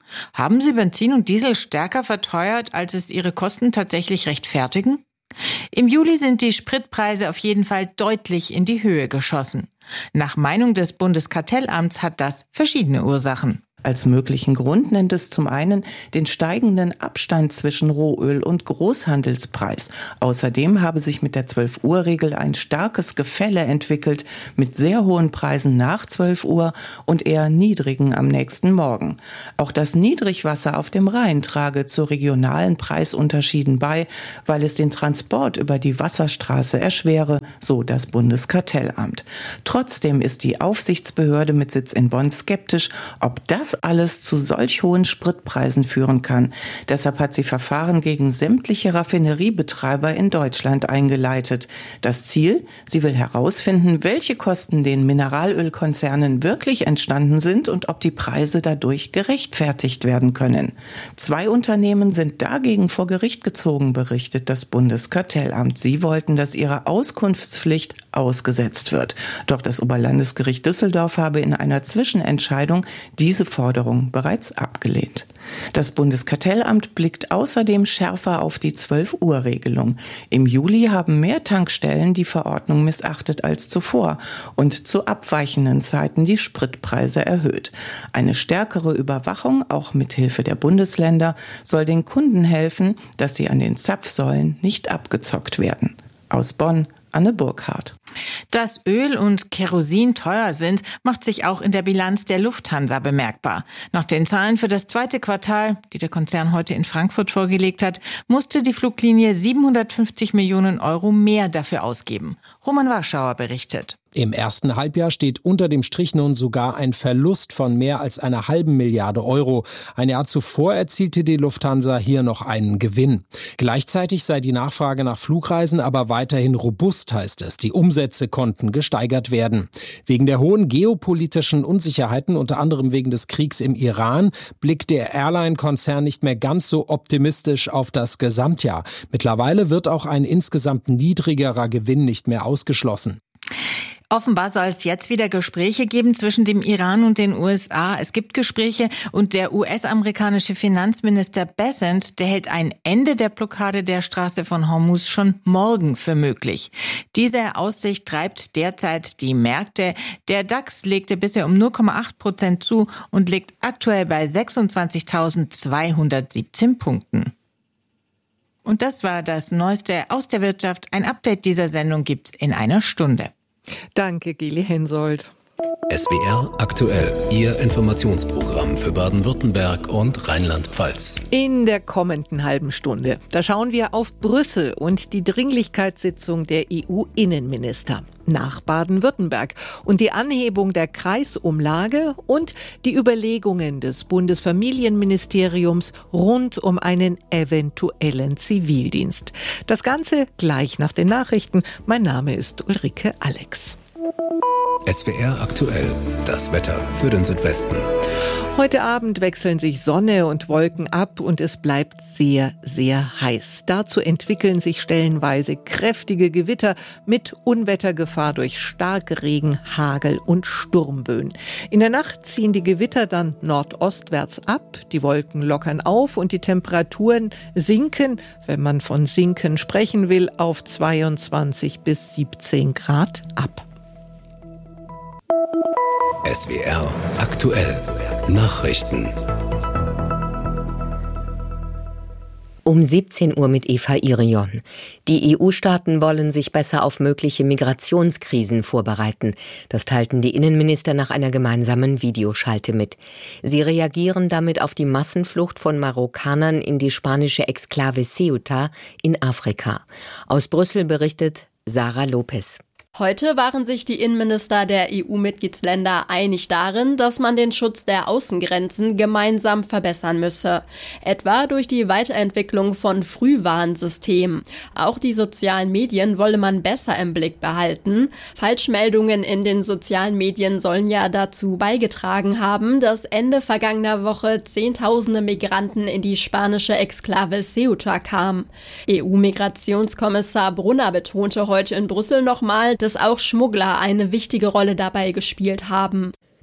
Haben Sie Benzin und Diesel stärker verteuert, als es Ihre Kosten tatsächlich rechtfertigen? Im Juli sind die Spritpreise auf jeden Fall deutlich in die Höhe geschossen. Nach Meinung des Bundeskartellamts hat das verschiedene Ursachen. Als möglichen Grund nennt es zum einen den steigenden Abstand zwischen Rohöl und Großhandelspreis. Außerdem habe sich mit der zwölf-Uhr-Regel ein starkes Gefälle entwickelt mit sehr hohen Preisen nach zwölf Uhr und eher niedrigen am nächsten Morgen. Auch das Niedrigwasser auf dem Rhein trage zu regionalen Preisunterschieden bei, weil es den Transport über die Wasserstraße erschwere, so das Bundeskartellamt. Trotzdem ist die Aufsichtsbehörde mit Sitz in Bonn skeptisch, ob das alles zu solch hohen Spritpreisen führen kann. Deshalb hat sie Verfahren gegen sämtliche Raffineriebetreiber in Deutschland eingeleitet. Das Ziel? Sie will herausfinden, welche Kosten den Mineralölkonzernen wirklich entstanden sind und ob die Preise dadurch gerechtfertigt werden können. Zwei Unternehmen sind dagegen vor Gericht gezogen, berichtet das Bundeskartellamt. Sie wollten, dass ihre Auskunftspflicht ausgesetzt wird. Doch das Oberlandesgericht Düsseldorf habe in einer Zwischenentscheidung diese Forderung bereits abgelehnt. Das Bundeskartellamt blickt außerdem schärfer auf die zwölf-Uhr-Regelung. Im Juli haben mehr Tankstellen die Verordnung missachtet als zuvor und zu abweichenden Zeiten die Spritpreise erhöht. Eine stärkere Überwachung, auch mit Hilfe der Bundesländer, soll den Kunden helfen, dass sie an den Zapfsäulen nicht abgezockt werden. Aus Bonn, Anne Burkhardt. Dass Öl und Kerosin teuer sind, macht sich auch in der Bilanz der Lufthansa bemerkbar. Nach den Zahlen für das zweite Quartal, die der Konzern heute in Frankfurt vorgelegt hat, musste die Fluglinie siebenhundertfünfzig Millionen Euro mehr dafür ausgeben. Roman Warschauer berichtet. Im ersten Halbjahr steht unter dem Strich nun sogar ein Verlust von mehr als einer halben Milliarde Euro. Ein Jahr zuvor erzielte die Lufthansa hier noch einen Gewinn. Gleichzeitig sei die Nachfrage nach Flugreisen aber weiterhin robust, heißt es. Die Umsätze konnten gesteigert werden. Wegen der hohen geopolitischen Unsicherheiten, unter anderem wegen des Kriegs im Iran, blickt der Airline-Konzern nicht mehr ganz so optimistisch auf das Gesamtjahr. Mittlerweile wird auch ein insgesamt niedrigerer Gewinn nicht mehr ausgeschlossen. Offenbar soll es jetzt wieder Gespräche geben zwischen dem Iran und den U S A. Es gibt Gespräche und der U S-amerikanische Finanzminister Bessent, der hält ein Ende der Blockade der Straße von Hormuz schon morgen für möglich. Diese Aussicht treibt derzeit die Märkte. Der DAX legte bisher um null Komma acht Prozent zu und liegt aktuell bei sechsundzwanzigtausendzweihundertsiebzehn Punkten. Und das war das Neueste aus der Wirtschaft. Ein Update dieser Sendung gibt's in einer Stunde. Danke, Geli Hensoldt. S W R aktuell, Ihr Informationsprogramm für Baden-Württemberg und Rheinland-Pfalz. In der kommenden halben Stunde, da schauen wir auf Brüssel und die Dringlichkeitssitzung der E U-Innenminister. Nach Baden-Württemberg und die Anhebung der Kreisumlage und die Überlegungen des Bundesfamilienministeriums rund um einen eventuellen Zivildienst. Das Ganze gleich nach den Nachrichten. Mein Name ist Ulrike Alex. S W R aktuell, das Wetter für den Südwesten. Heute Abend wechseln sich Sonne und Wolken ab und es bleibt sehr, sehr heiß. Dazu entwickeln sich stellenweise kräftige Gewitter mit Unwettergefahr durch Starkregen, Hagel und Sturmböen. In der Nacht ziehen die Gewitter dann nordostwärts ab, die Wolken lockern auf und die Temperaturen sinken, wenn man von sinken sprechen will, auf zweiundzwanzig bis siebzehn Grad ab. S W R aktuell. Nachrichten. Um siebzehn Uhr mit Eva Irion. Die E U-Staaten wollen sich besser auf mögliche Migrationskrisen vorbereiten. Das teilten die Innenminister nach einer gemeinsamen Videoschalte mit. Sie reagieren damit auf die Massenflucht von Marokkanern in die spanische Exklave Ceuta in Afrika. Aus Brüssel berichtet Sarah Lopez. Heute waren sich die Innenminister der E U-Mitgliedsländer einig darin, dass man den Schutz der Außengrenzen gemeinsam verbessern müsse. Etwa durch die Weiterentwicklung von Frühwarnsystemen. Auch die sozialen Medien wolle man besser im Blick behalten. Falschmeldungen in den sozialen Medien sollen ja dazu beigetragen haben, dass Ende vergangener Woche Zehntausende Migranten in die spanische Exklave Ceuta kamen. E U-Migrationskommissar Brunner betonte heute in Brüssel nochmal, dass auch Schmuggler eine wichtige Rolle dabei gespielt haben.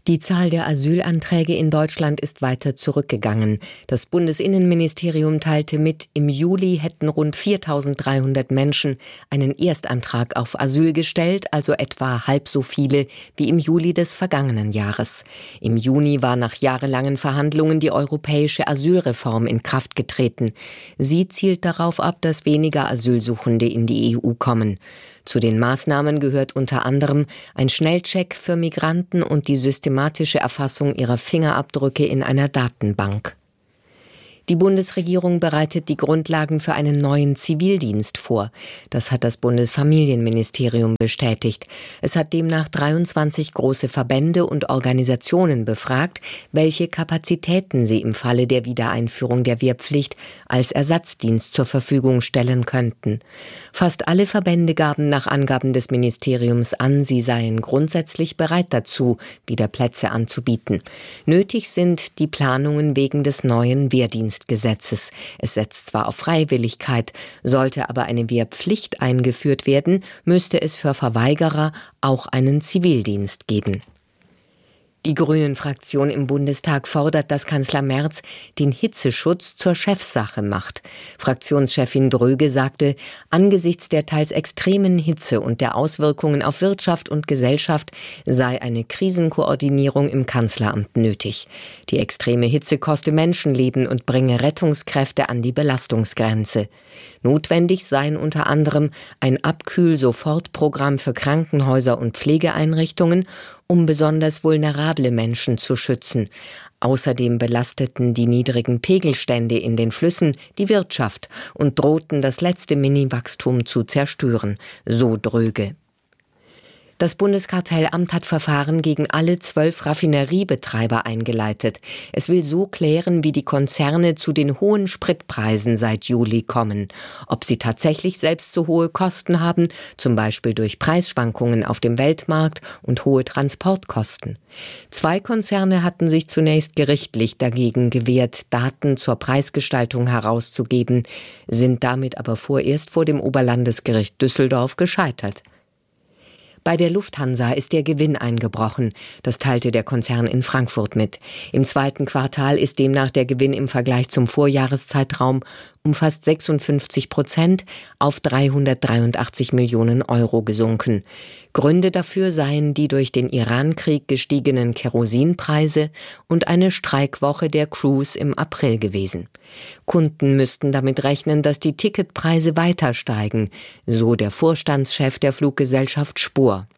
Die Zahl der Asylanträge in Deutschland ist weiter zurückgegangen. Das Bundesinnenministerium teilte mit, im Juli hätten rund viertausenddreihundert Menschen einen Erstantrag auf Asyl gestellt, also etwa halb so viele wie im Juli des vergangenen Jahres. Im Juni war nach jahrelangen Verhandlungen die europäische Asylreform in Kraft getreten. Sie zielt darauf ab, dass weniger Asylsuchende in die E U kommen. Zu den Maßnahmen gehört unter anderem ein Schnellcheck für Migranten und die systematische Erfassung ihrer Fingerabdrücke in einer Datenbank. Die Bundesregierung bereitet die Grundlagen für einen neuen Zivildienst vor. Das hat das Bundesfamilienministerium bestätigt. Es hat demnach dreiundzwanzig große Verbände und Organisationen befragt, welche Kapazitäten sie im Falle der Wiedereinführung der Wehrpflicht als Ersatzdienst zur Verfügung stellen könnten. Fast alle Verbände gaben nach Angaben des Ministeriums an, sie seien grundsätzlich bereit dazu, wieder Plätze anzubieten. Nötig sind die Planungen wegen des neuen Wehrdienstes. Gesetzes. Es setzt zwar auf Freiwilligkeit, sollte aber eine Wehrpflicht eingeführt werden, müsste es für Verweigerer auch einen Zivildienst geben. Die Grünen-Fraktion im Bundestag fordert, dass Kanzler Merz den Hitzeschutz zur Chefsache macht. Fraktionschefin Dröge sagte, angesichts der teils extremen Hitze und der Auswirkungen auf Wirtschaft und Gesellschaft sei eine Krisenkoordinierung im Kanzleramt nötig. Die extreme Hitze koste Menschenleben und bringe Rettungskräfte an die Belastungsgrenze. Notwendig seien unter anderem ein Abkühl-Sofortprogramm für Krankenhäuser und Pflegeeinrichtungen, um besonders vulnerable Menschen zu schützen. Außerdem belasteten die niedrigen Pegelstände in den Flüssen die Wirtschaft und drohten das letzte Mini-Wachstum zu zerstören, so Dröge. Das Bundeskartellamt hat Verfahren gegen alle zwölf Raffineriebetreiber eingeleitet. Es will so klären, wie die Konzerne zu den hohen Spritpreisen seit Juli kommen. Ob sie tatsächlich selbst so hohe Kosten haben, zum Beispiel durch Preisschwankungen auf dem Weltmarkt und hohe Transportkosten. Zwei Konzerne hatten sich zunächst gerichtlich dagegen gewehrt, Daten zur Preisgestaltung herauszugeben, sind damit aber vorerst vor dem Oberlandesgericht Düsseldorf gescheitert. Bei der Lufthansa ist der Gewinn eingebrochen. Das teilte der Konzern in Frankfurt mit. Im zweiten Quartal ist demnach der Gewinn im Vergleich zum Vorjahreszeitraum um fast sechsundfünfzig Prozent auf dreihundertdreiundachtzig Millionen Euro gesunken. Gründe dafür seien die durch den Iran-Krieg gestiegenen Kerosinpreise und eine Streikwoche der Crews im April gewesen. Kunden müssten damit rechnen, dass die Ticketpreise weiter steigen, so der Vorstandschef der Fluggesellschaft Spur.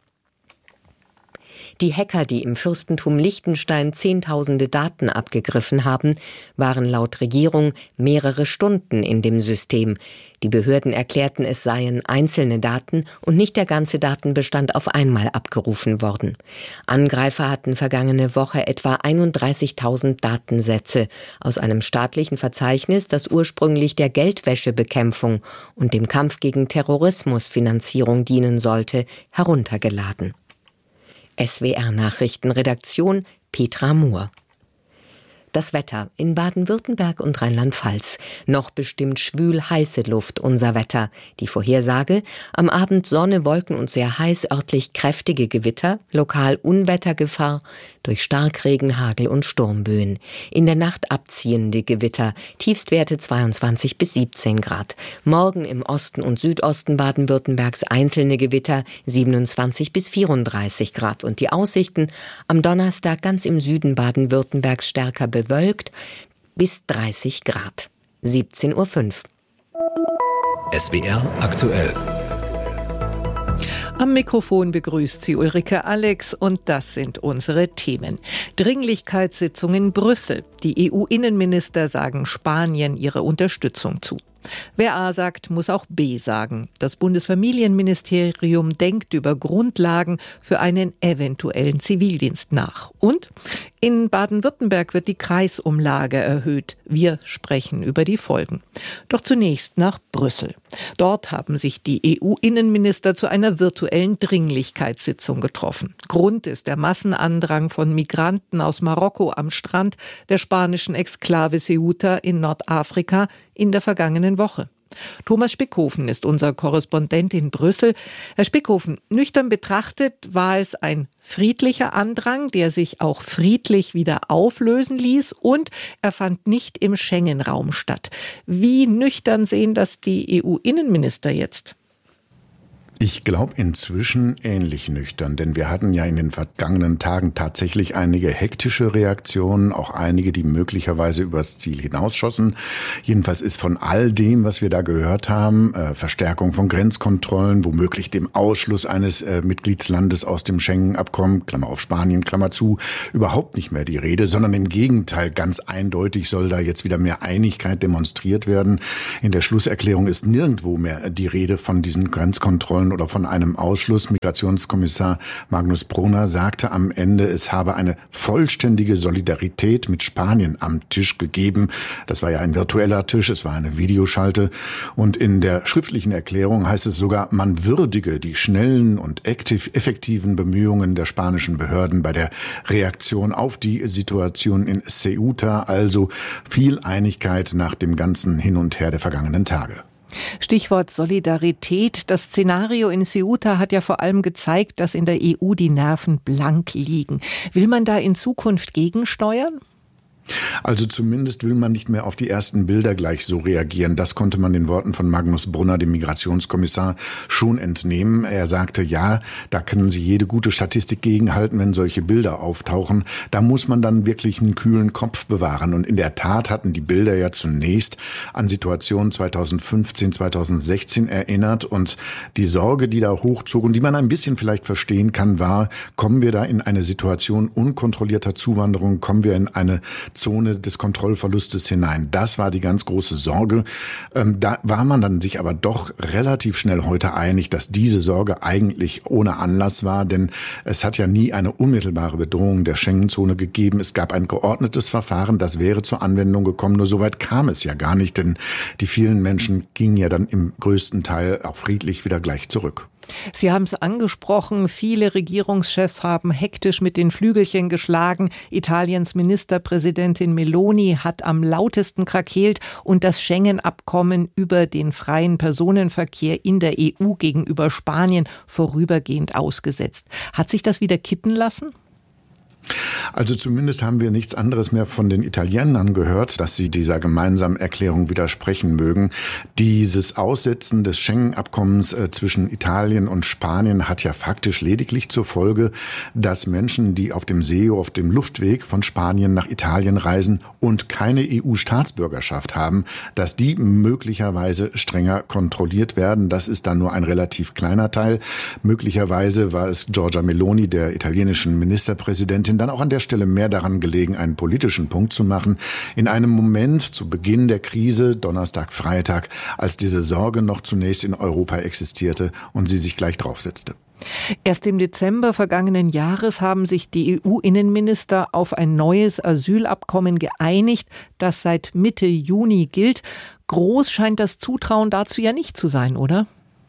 Die Hacker, die im Fürstentum Liechtenstein Zehntausende Daten abgegriffen haben, waren laut Regierung mehrere Stunden in dem System. Die Behörden erklärten, es seien einzelne Daten und nicht der ganze Datenbestand auf einmal abgerufen worden. Angreifer hatten vergangene Woche etwa einunddreißigtausend Datensätze aus einem staatlichen Verzeichnis, das ursprünglich der Geldwäschebekämpfung und dem Kampf gegen Terrorismusfinanzierung dienen sollte, heruntergeladen. S W R-Nachrichtenredaktion Petra Mohr. Das Wetter in Baden-Württemberg und Rheinland-Pfalz. Noch bestimmt schwül heiße Luft unser Wetter. Die Vorhersage: am Abend Sonne, Wolken und sehr heiß, örtlich kräftige Gewitter, lokal Unwettergefahr durch Starkregen, Hagel und Sturmböen. In der Nacht abziehende Gewitter, Tiefstwerte zweiundzwanzig bis siebzehn Grad. Morgen im Osten und Südosten Baden-Württembergs einzelne Gewitter, siebenundzwanzig bis vierunddreißig Grad. Und die Aussichten: am Donnerstag ganz im Süden Baden-Württembergs stärker bewölkt bis dreißig Grad. siebzehn Uhr fünf. S W R aktuell. Am Mikrofon begrüßt sie Ulrike Alex und das sind unsere Themen. Dringlichkeitssitzung in Brüssel. Die E U-Innenminister sagen Spanien ihre Unterstützung zu. Wer A sagt, muss auch B sagen. Das Bundesfamilienministerium denkt über Grundlagen für einen eventuellen Zivildienst nach. Und in Baden-Württemberg wird die Kreisumlage erhöht. Wir sprechen über die Folgen. Doch zunächst nach Brüssel. Dort haben sich die E U-Innenminister zu einer virtuellen Dringlichkeitssitzung getroffen. Grund ist der Massenandrang von Migranten aus Marokko am Strand der spanischen Exklave Ceuta in Nordafrika in der vergangenen Woche. Thomas Spickhofen ist unser Korrespondent in Brüssel. Herr Spickhofen, nüchtern betrachtet war es ein friedlicher Andrang, der sich auch friedlich wieder auflösen ließ, und er fand nicht im Schengen-Raum statt. Wie nüchtern sehen das die E U-Innenminister jetzt? Ich glaube inzwischen ähnlich nüchtern, denn wir hatten ja in den vergangenen Tagen tatsächlich einige hektische Reaktionen, auch einige, die möglicherweise übers Ziel hinausschossen. Jedenfalls ist von all dem, was wir da gehört haben, äh, Verstärkung von Grenzkontrollen, womöglich dem Ausschluss eines äh, Mitgliedslandes aus dem Schengen-Abkommen, Klammer auf Spanien, Klammer zu, überhaupt nicht mehr die Rede, sondern im Gegenteil, ganz eindeutig soll da jetzt wieder mehr Einigkeit demonstriert werden. In der Schlusserklärung ist nirgendwo mehr die Rede von diesen Grenzkontrollen oder von einem Ausschluss. Migrationskommissar Magnus Brunner sagte am Ende, es habe eine vollständige Solidarität mit Spanien am Tisch gegeben. Das war ja ein virtueller Tisch, es war eine Videoschalte. Und in der schriftlichen Erklärung heißt es sogar, man würdige die schnellen und effektiven Bemühungen der spanischen Behörden bei der Reaktion auf die Situation in Ceuta. Also viel Einigkeit nach dem ganzen Hin und Her der vergangenen Tage. Stichwort Solidarität. Das Szenario in Ceuta hat ja vor allem gezeigt, dass in der E U die Nerven blank liegen. Will man da in Zukunft gegensteuern? Also zumindest will man nicht mehr auf die ersten Bilder gleich so reagieren. Das konnte man den Worten von Magnus Brunner, dem Migrationskommissar, schon entnehmen. Er sagte, ja, da können Sie jede gute Statistik gegenhalten, wenn solche Bilder auftauchen. Da muss man dann wirklich einen kühlen Kopf bewahren. Und in der Tat hatten die Bilder ja zunächst an Situationen zweitausendfünfzehn, zweitausendsechzehn erinnert. Und die Sorge, die da hochzog und die man ein bisschen vielleicht verstehen kann, war, kommen wir da in eine Situation unkontrollierter Zuwanderung, kommen wir in eine Zone des Kontrollverlustes hinein. Das war die ganz große Sorge. Ähm, da war man dann sich aber doch relativ schnell heute einig, dass diese Sorge eigentlich ohne Anlass war, denn es hat ja nie eine unmittelbare Bedrohung der Schengen-Zone gegeben. Es gab ein geordnetes Verfahren, das wäre zur Anwendung gekommen. Nur so weit kam es ja gar nicht, denn die vielen Menschen gingen ja dann im größten Teil auch friedlich wieder gleich zurück. Sie haben es angesprochen, viele Regierungschefs haben hektisch mit den Flügelchen geschlagen. Italiens Ministerpräsidentin Meloni hat am lautesten krakeelt und das Schengen-Abkommen über den freien Personenverkehr in der E U gegenüber Spanien vorübergehend ausgesetzt. Hat sich das wieder kitten lassen? Also zumindest haben wir nichts anderes mehr von den Italienern gehört, dass sie dieser gemeinsamen Erklärung widersprechen mögen. Dieses Aussetzen des Schengen-Abkommens äh, zwischen Italien und Spanien hat ja faktisch lediglich zur Folge, dass Menschen, die auf dem See, auf dem Luftweg von Spanien nach Italien reisen und keine E U-Staatsbürgerschaft haben, dass die möglicherweise strenger kontrolliert werden. Das ist dann nur ein relativ kleiner Teil. Möglicherweise war es Giorgia Meloni, der italienischen Ministerpräsidentin, dann auch an der Stelle mehr daran gelegen, einen politischen Punkt zu machen. In einem Moment zu Beginn der Krise, Donnerstag, Freitag, als diese Sorge noch zunächst in Europa existierte und sie sich gleich draufsetzte. Erst im Dezember vergangenen Jahres haben sich die E U-Innenminister auf ein neues Asylabkommen geeinigt, das seit Mitte Juni gilt. Groß scheint das Zutrauen dazu ja nicht zu sein, oder?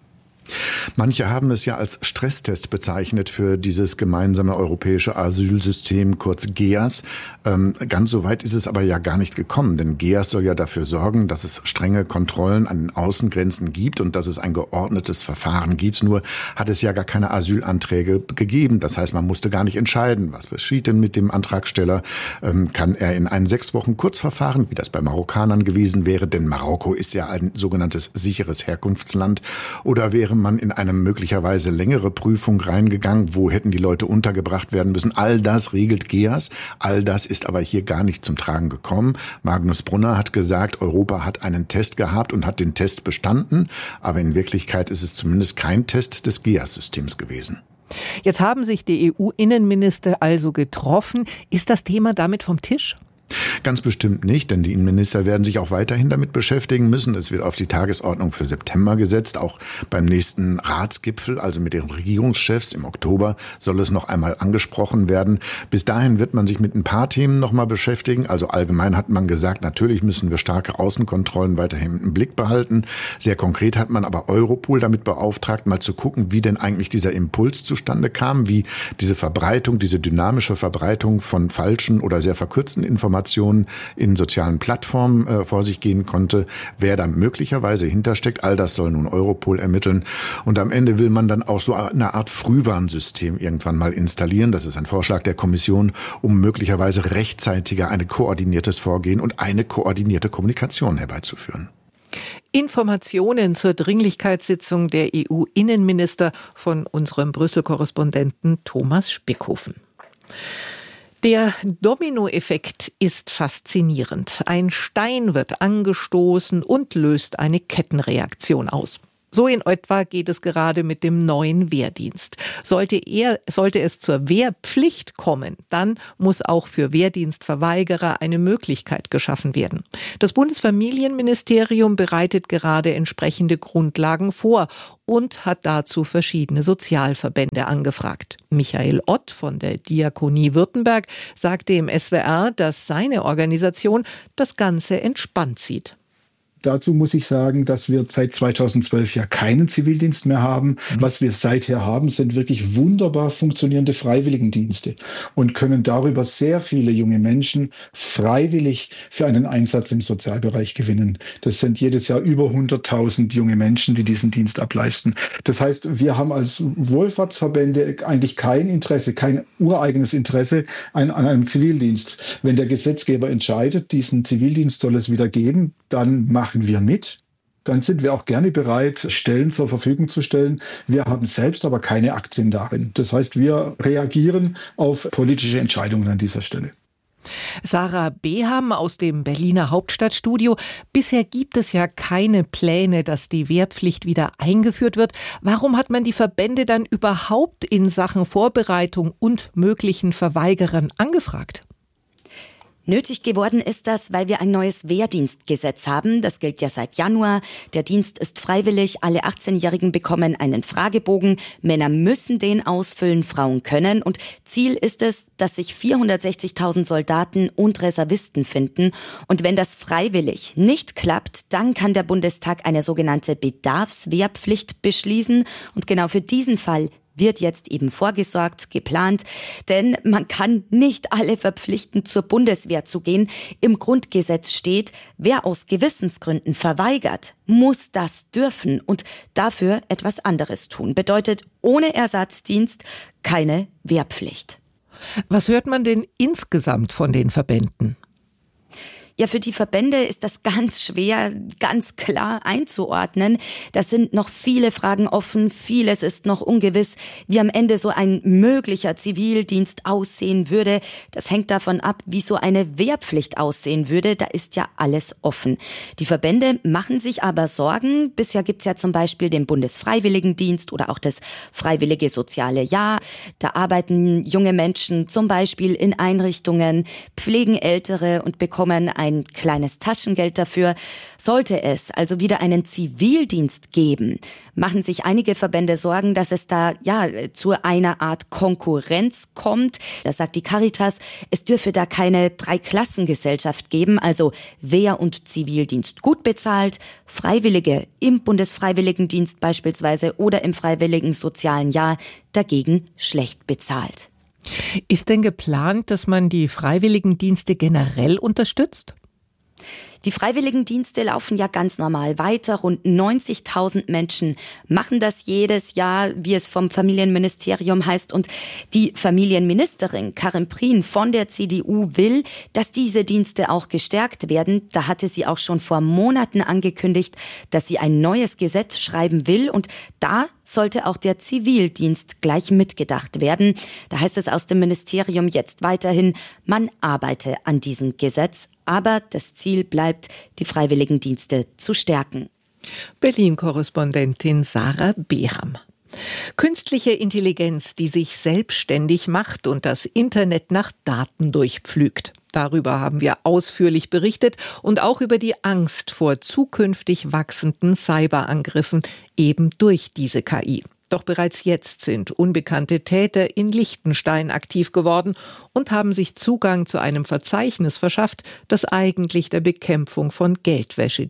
Manche haben es ja als Stresstest bezeichnet für dieses gemeinsame europäische Asylsystem, kurz G E A S. Ähm, ganz so weit ist es aber ja gar nicht gekommen, denn G E A S soll ja dafür sorgen, dass es strenge Kontrollen an den Außengrenzen gibt und dass es ein geordnetes Verfahren gibt. Nur hat es ja gar keine Asylanträge gegeben. Das heißt, man musste gar nicht entscheiden, was geschieht denn mit dem Antragsteller. Ähm, kann er in ein sechs Wochen Kurzverfahren, wie das bei Marokkanern gewesen wäre, denn Marokko ist ja ein sogenanntes sicheres Herkunftsland, oder wäre man in eine möglicherweise längere Prüfung reingegangen, wo hätten die Leute untergebracht werden müssen. All das regelt G E A S, all das ist aber hier gar nicht zum Tragen gekommen. Magnus Brunner hat gesagt, Europa hat einen Test gehabt und hat den Test bestanden, aber in Wirklichkeit ist es zumindest kein Test des G E A S-Systems gewesen. Jetzt haben sich die E U-Innenminister also getroffen. Ist das Thema damit vom Tisch? Ganz bestimmt nicht, denn die Innenminister werden sich auch weiterhin damit beschäftigen müssen. Es wird auf die Tagesordnung für September gesetzt. Auch beim nächsten Ratsgipfel, also mit den Regierungschefs im Oktober, soll es noch einmal angesprochen werden. Bis dahin wird man sich mit ein paar Themen noch mal beschäftigen. Also allgemein hat man gesagt, natürlich müssen wir starke Außenkontrollen weiterhin im Blick behalten. Sehr konkret hat man aber Europol damit beauftragt, mal zu gucken, wie denn eigentlich dieser Impuls zustande kam, wie diese Verbreitung, diese dynamische Verbreitung von falschen oder sehr verkürzten Informationen Kommunikation in sozialen Plattformen äh, vor sich gehen konnte, wer da möglicherweise hintersteckt. All das soll nun Europol ermitteln. Und am Ende will man dann auch so eine Art Frühwarnsystem irgendwann mal installieren. Das ist ein Vorschlag der Kommission, um möglicherweise rechtzeitiger ein koordiniertes Vorgehen und eine koordinierte Kommunikation herbeizuführen. Informationen zur Dringlichkeitssitzung der E U-Innenminister von unserem Brüssel-Korrespondenten Thomas Spickhofen. Der Dominoeffekt ist faszinierend. Ein Stein wird angestoßen und löst eine Kettenreaktion aus. So in etwa geht es gerade mit dem neuen Wehrdienst. Sollte er, sollte es zur Wehrpflicht kommen, dann muss auch für Wehrdienstverweigerer eine Möglichkeit geschaffen werden. Das Bundesfamilienministerium bereitet gerade entsprechende Grundlagen vor und hat dazu verschiedene Sozialverbände angefragt. Michael Ott von der Diakonie Württemberg sagte im S W R, dass seine Organisation das Ganze entspannt sieht. Dazu muss ich sagen, dass wir seit zweitausendzwölf ja keinen Zivildienst mehr haben. Mhm. Was wir seither haben, sind wirklich wunderbar funktionierende Freiwilligendienste und können darüber sehr viele junge Menschen freiwillig für einen Einsatz im Sozialbereich gewinnen. Das sind jedes Jahr über hunderttausend junge Menschen, die diesen Dienst ableisten. Das heißt, wir haben als Wohlfahrtsverbände eigentlich kein Interesse, kein ureigenes Interesse an, an einem Zivildienst. Wenn der Gesetzgeber entscheidet, diesen Zivildienst soll es wieder geben, dann machen wir mit. Dann sind wir auch gerne bereit, Stellen zur Verfügung zu stellen. Wir haben selbst aber keine Aktien darin. Das heißt, wir reagieren auf politische Entscheidungen an dieser Stelle. Sarah Beham aus dem Berliner Hauptstadtstudio. Bisher gibt es ja keine Pläne, dass die Wehrpflicht wieder eingeführt wird. Warum hat man die Verbände dann überhaupt in Sachen Vorbereitung und möglichen Verweigerern angefragt? Nötig geworden ist das, weil wir ein neues Wehrdienstgesetz haben. Das gilt ja seit Januar. Der Dienst ist freiwillig. Alle achtzehnjährigen bekommen einen Fragebogen. Männer müssen den ausfüllen, Frauen können. Und Ziel ist es, dass sich vierhundertsechzigtausend Soldaten und Reservisten finden. Und wenn das freiwillig nicht klappt, dann kann der Bundestag eine sogenannte Bedarfswehrpflicht beschließen. Und genau für diesen Fall wird jetzt eben vorgesorgt, geplant, denn man kann nicht alle verpflichten, zur Bundeswehr zu gehen. Im Grundgesetz steht, wer aus Gewissensgründen verweigert, muss das dürfen und dafür etwas anderes tun. Bedeutet ohne Ersatzdienst keine Wehrpflicht. Was hört man denn insgesamt von den Verbänden? Ja, für die Verbände ist das ganz schwer, ganz klar einzuordnen. Da sind noch viele Fragen offen, vieles ist noch ungewiss, wie am Ende so ein möglicher Zivildienst aussehen würde. Das hängt davon ab, wie so eine Wehrpflicht aussehen würde. Da ist ja alles offen. Die Verbände machen sich aber Sorgen. Bisher gibt's ja zum Beispiel den Bundesfreiwilligendienst oder auch das Freiwillige Soziale Jahr. Da arbeiten junge Menschen zum Beispiel in Einrichtungen, pflegen Ältere und bekommen ein ein kleines Taschengeld dafür. Sollte es also wieder einen Zivildienst geben, machen sich einige Verbände Sorgen, dass es da ja zu einer Art Konkurrenz kommt. Das sagt die Caritas, es dürfe da keine Dreiklassengesellschaft geben, also Wehr- und Zivildienst gut bezahlt, Freiwillige im Bundesfreiwilligendienst beispielsweise oder im Freiwilligen Sozialen Jahr dagegen schlecht bezahlt. Ist denn geplant, dass man die Freiwilligendienste generell unterstützt? Die Freiwilligendienste laufen ja ganz normal weiter. Rund neunzigtausend Menschen machen das jedes Jahr, wie es vom Familienministerium heißt. Und die Familienministerin Karin Prien von der C D U will, dass diese Dienste auch gestärkt werden. Da hatte sie auch schon vor Monaten angekündigt, dass sie ein neues Gesetz schreiben will. Und da sollte auch der Zivildienst gleich mitgedacht werden. Da heißt es aus dem Ministerium jetzt weiterhin, man arbeite an diesem Gesetz. Aber das Ziel bleibt, die Freiwilligendienste zu stärken. Berlin-Korrespondentin Sarah Beham. Künstliche Intelligenz, die sich selbstständig macht und das Internet nach Daten durchpflügt. Darüber haben wir ausführlich berichtet und auch über die Angst vor zukünftig wachsenden Cyberangriffen eben durch diese K I. Doch bereits jetzt sind unbekannte Täter in Liechtenstein aktiv geworden und haben sich Zugang zu einem Verzeichnis verschafft, das eigentlich der Bekämpfung von Geldwäsche dient.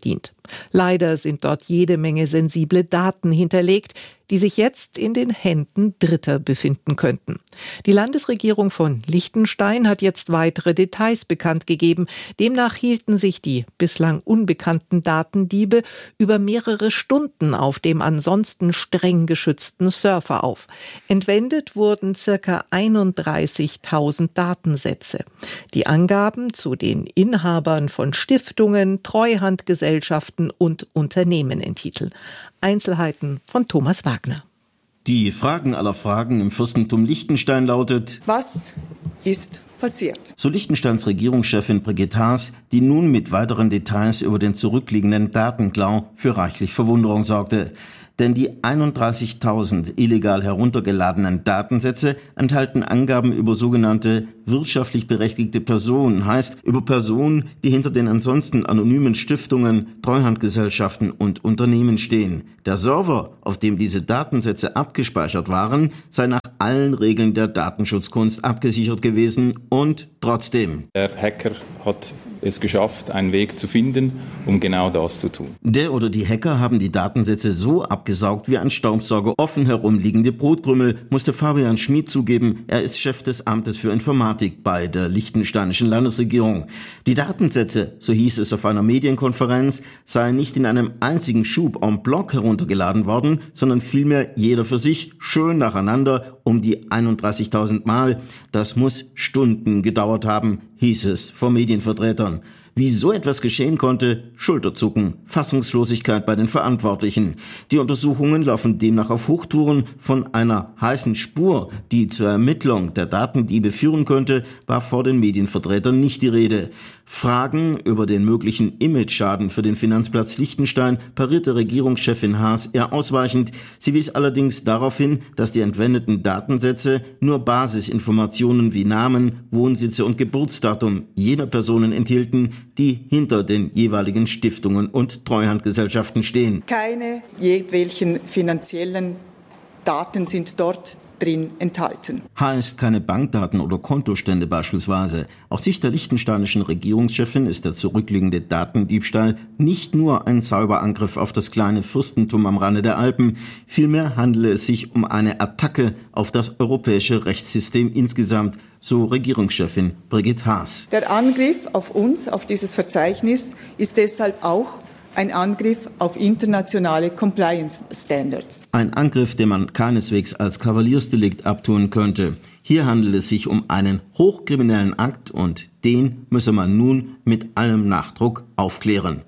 Leider sind dort jede Menge sensible Daten hinterlegt, die sich jetzt in den Händen Dritter befinden könnten. Die Landesregierung von Liechtenstein hat jetzt weitere Details bekannt gegeben. Demnach hielten sich die bislang unbekannten Datendiebe über mehrere Stunden auf dem ansonsten streng geschützten Server auf. Entwendet wurden ca. einunddreißigtausend Datensätze. Die Angaben zu den Inhabern von Stiftungen, Treuhandgesellschaften und Unternehmen enthielten. Einzelheiten von Thomas Wagner. Die Fragen aller Fragen im Fürstentum Liechtenstein lautet: Was ist passiert? So Liechtensteins Regierungschefin Brigitte Haas, die nun mit weiteren Details über den zurückliegenden Datenklau für reichlich Verwunderung sorgte. Denn die einunddreißigtausend illegal heruntergeladenen Datensätze enthalten Angaben über sogenannte wirtschaftlich berechtigte Personen, heißt über Personen, die hinter den ansonsten anonymen Stiftungen, Treuhandgesellschaften und Unternehmen stehen. Der Server, auf dem diese Datensätze abgespeichert waren, sei nach allen Regeln der Datenschutzkunst abgesichert gewesen und trotzdem. Der Hacker hat es geschafft, einen Weg zu finden, um genau das zu tun. Der oder die Hacker haben die Datensätze so abgesaugt wie ein Staubsauger offen herumliegende Brotkrümel, musste Fabian Schmid zugeben. Er ist Chef des Amtes für Informatik bei der liechtensteinischen Landesregierung. Die Datensätze, so hieß es auf einer Medienkonferenz, seien nicht in einem einzigen Schub en bloc heruntergeladen worden, sondern vielmehr jeder für sich, schön nacheinander, um die einunddreißigtausend Mal. Das muss Stunden gedauert haben, hieß es vor Medienvertretern. Wie so etwas geschehen konnte, Schulterzucken, Fassungslosigkeit bei den Verantwortlichen. Die Untersuchungen laufen demnach auf Hochtouren. Von einer heißen Spur, die zur Ermittlung der Datendiebe führen könnte, war vor den Medienvertretern nicht die Rede. Fragen über den möglichen Imageschaden für den Finanzplatz Liechtenstein parierte Regierungschefin Haas eher ausweichend. Sie wies allerdings darauf hin, dass die entwendeten Datensätze nur Basisinformationen wie Namen, Wohnsitze und Geburtsdatum jener Personen enthielten, die hinter den jeweiligen Stiftungen und Treuhandgesellschaften stehen. Keine jedwelchen finanziellen Daten sind dort drin enthalten. Heißt keine Bankdaten oder Kontostände beispielsweise. Aus Sicht der liechtensteinischen Regierungschefin ist der zurückliegende Datendiebstahl nicht nur ein Cyberangriff auf das kleine Fürstentum am Rande der Alpen, vielmehr handele es sich um eine Attacke auf das europäische Rechtssystem insgesamt, so Regierungschefin Brigitte Haas. Der Angriff auf uns, auf dieses Verzeichnis, ist deshalb auch ein Angriff auf internationale Compliance Standards. Ein Angriff, den man keineswegs als Kavaliersdelikt abtun könnte. Hier handelt es sich um einen hochkriminellen Akt und den müsse man nun mit allem Nachdruck aufklären.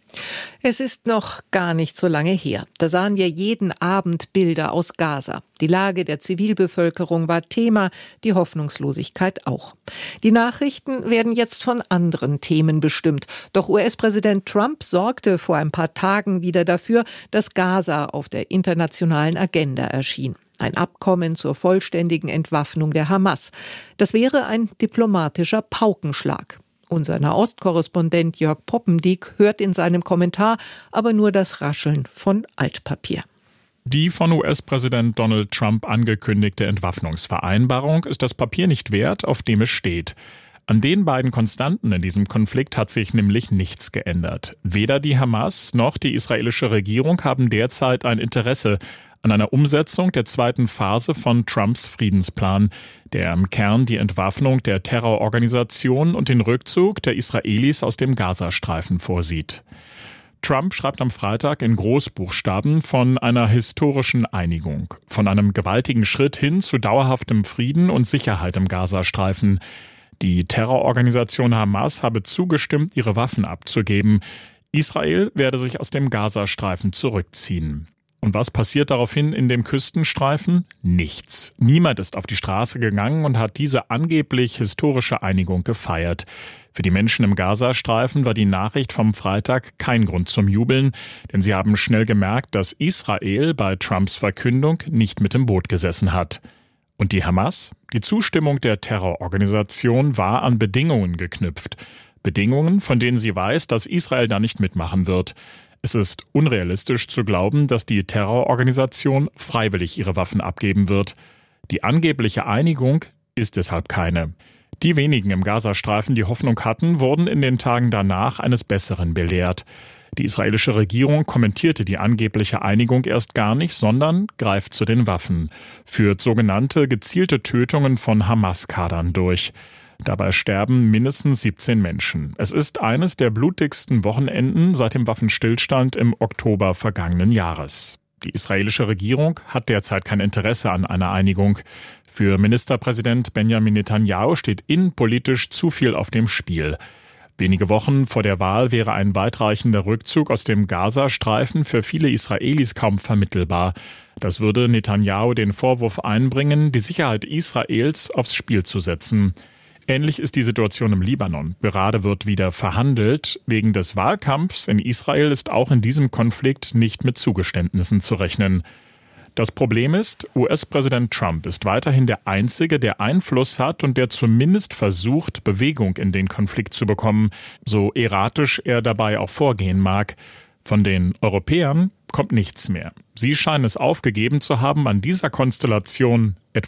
Es ist noch gar nicht so lange her. Da sahen wir jeden Abend Bilder aus Gaza. Die Lage der Zivilbevölkerung war Thema, die Hoffnungslosigkeit auch. Die Nachrichten werden jetzt von anderen Themen bestimmt. Doch U S-Präsident Trump sorgte vor ein paar Tagen wieder dafür, dass Gaza auf der internationalen Agenda erschien. Ein Abkommen zur vollständigen Entwaffnung der Hamas. Das wäre ein diplomatischer Paukenschlag. Unser Nahostkorrespondent Jörg Poppendiek hört in seinem Kommentar aber nur das Rascheln von Altpapier. Die von U S-Präsident Donald Trump angekündigte Entwaffnungsvereinbarung ist das Papier nicht wert, auf dem es steht. An den beiden Konstanten in diesem Konflikt hat sich nämlich nichts geändert. Weder die Hamas noch die israelische Regierung haben derzeit ein Interesse an einer Umsetzung der zweiten Phase von Trumps Friedensplan, der im Kern die Entwaffnung der Terrororganisation und den Rückzug der Israelis aus dem Gazastreifen vorsieht. Trump schreibt am Freitag in Großbuchstaben von einer historischen Einigung, von einem gewaltigen Schritt hin zu dauerhaftem Frieden und Sicherheit im Gazastreifen. Die Terrororganisation Hamas habe zugestimmt, ihre Waffen abzugeben. Israel werde sich aus dem Gazastreifen zurückziehen. Und was passiert daraufhin in dem Küstenstreifen? Nichts. Niemand ist auf die Straße gegangen und hat diese angeblich historische Einigung gefeiert. Für die Menschen im Gazastreifen war die Nachricht vom Freitag kein Grund zum Jubeln, denn sie haben schnell gemerkt, dass Israel bei Trumps Verkündung nicht mit im Boot gesessen hat. Und die Hamas? Die Zustimmung der Terrororganisation war an Bedingungen geknüpft. Bedingungen, von denen sie weiß, dass Israel da nicht mitmachen wird. Es ist unrealistisch zu glauben, dass die Terrororganisation freiwillig ihre Waffen abgeben wird. Die angebliche Einigung ist deshalb keine. Die wenigen im Gazastreifen, die Hoffnung hatten, wurden in den Tagen danach eines Besseren belehrt. Die israelische Regierung kommentierte die angebliche Einigung erst gar nicht, sondern greift zu den Waffen, führt sogenannte gezielte Tötungen von Hamas-Kadern durch. Dabei sterben mindestens siebzehn Menschen. Es ist eines der blutigsten Wochenenden seit dem Waffenstillstand im Oktober vergangenen Jahres. Die israelische Regierung hat derzeit kein Interesse an einer Einigung. Für Ministerpräsident Benjamin Netanyahu steht innenpolitisch zu viel auf dem Spiel. Wenige Wochen vor der Wahl wäre ein weitreichender Rückzug aus dem Gazastreifen für viele Israelis kaum vermittelbar. Das würde Netanyahu den Vorwurf einbringen, die Sicherheit Israels aufs Spiel zu setzen. Ähnlich ist die Situation im Libanon. Gerade wird wieder verhandelt. Wegen des Wahlkampfs in Israel ist auch in diesem Konflikt nicht mit Zugeständnissen zu rechnen. Das Problem ist, U S-Präsident Trump ist weiterhin der Einzige, der Einfluss hat und der zumindest versucht, Bewegung in den Konflikt zu bekommen, so erratisch er dabei auch vorgehen mag. Von den Europäern kommt nichts mehr. Sie scheinen es aufgegeben zu haben, an dieser Konstellation etwas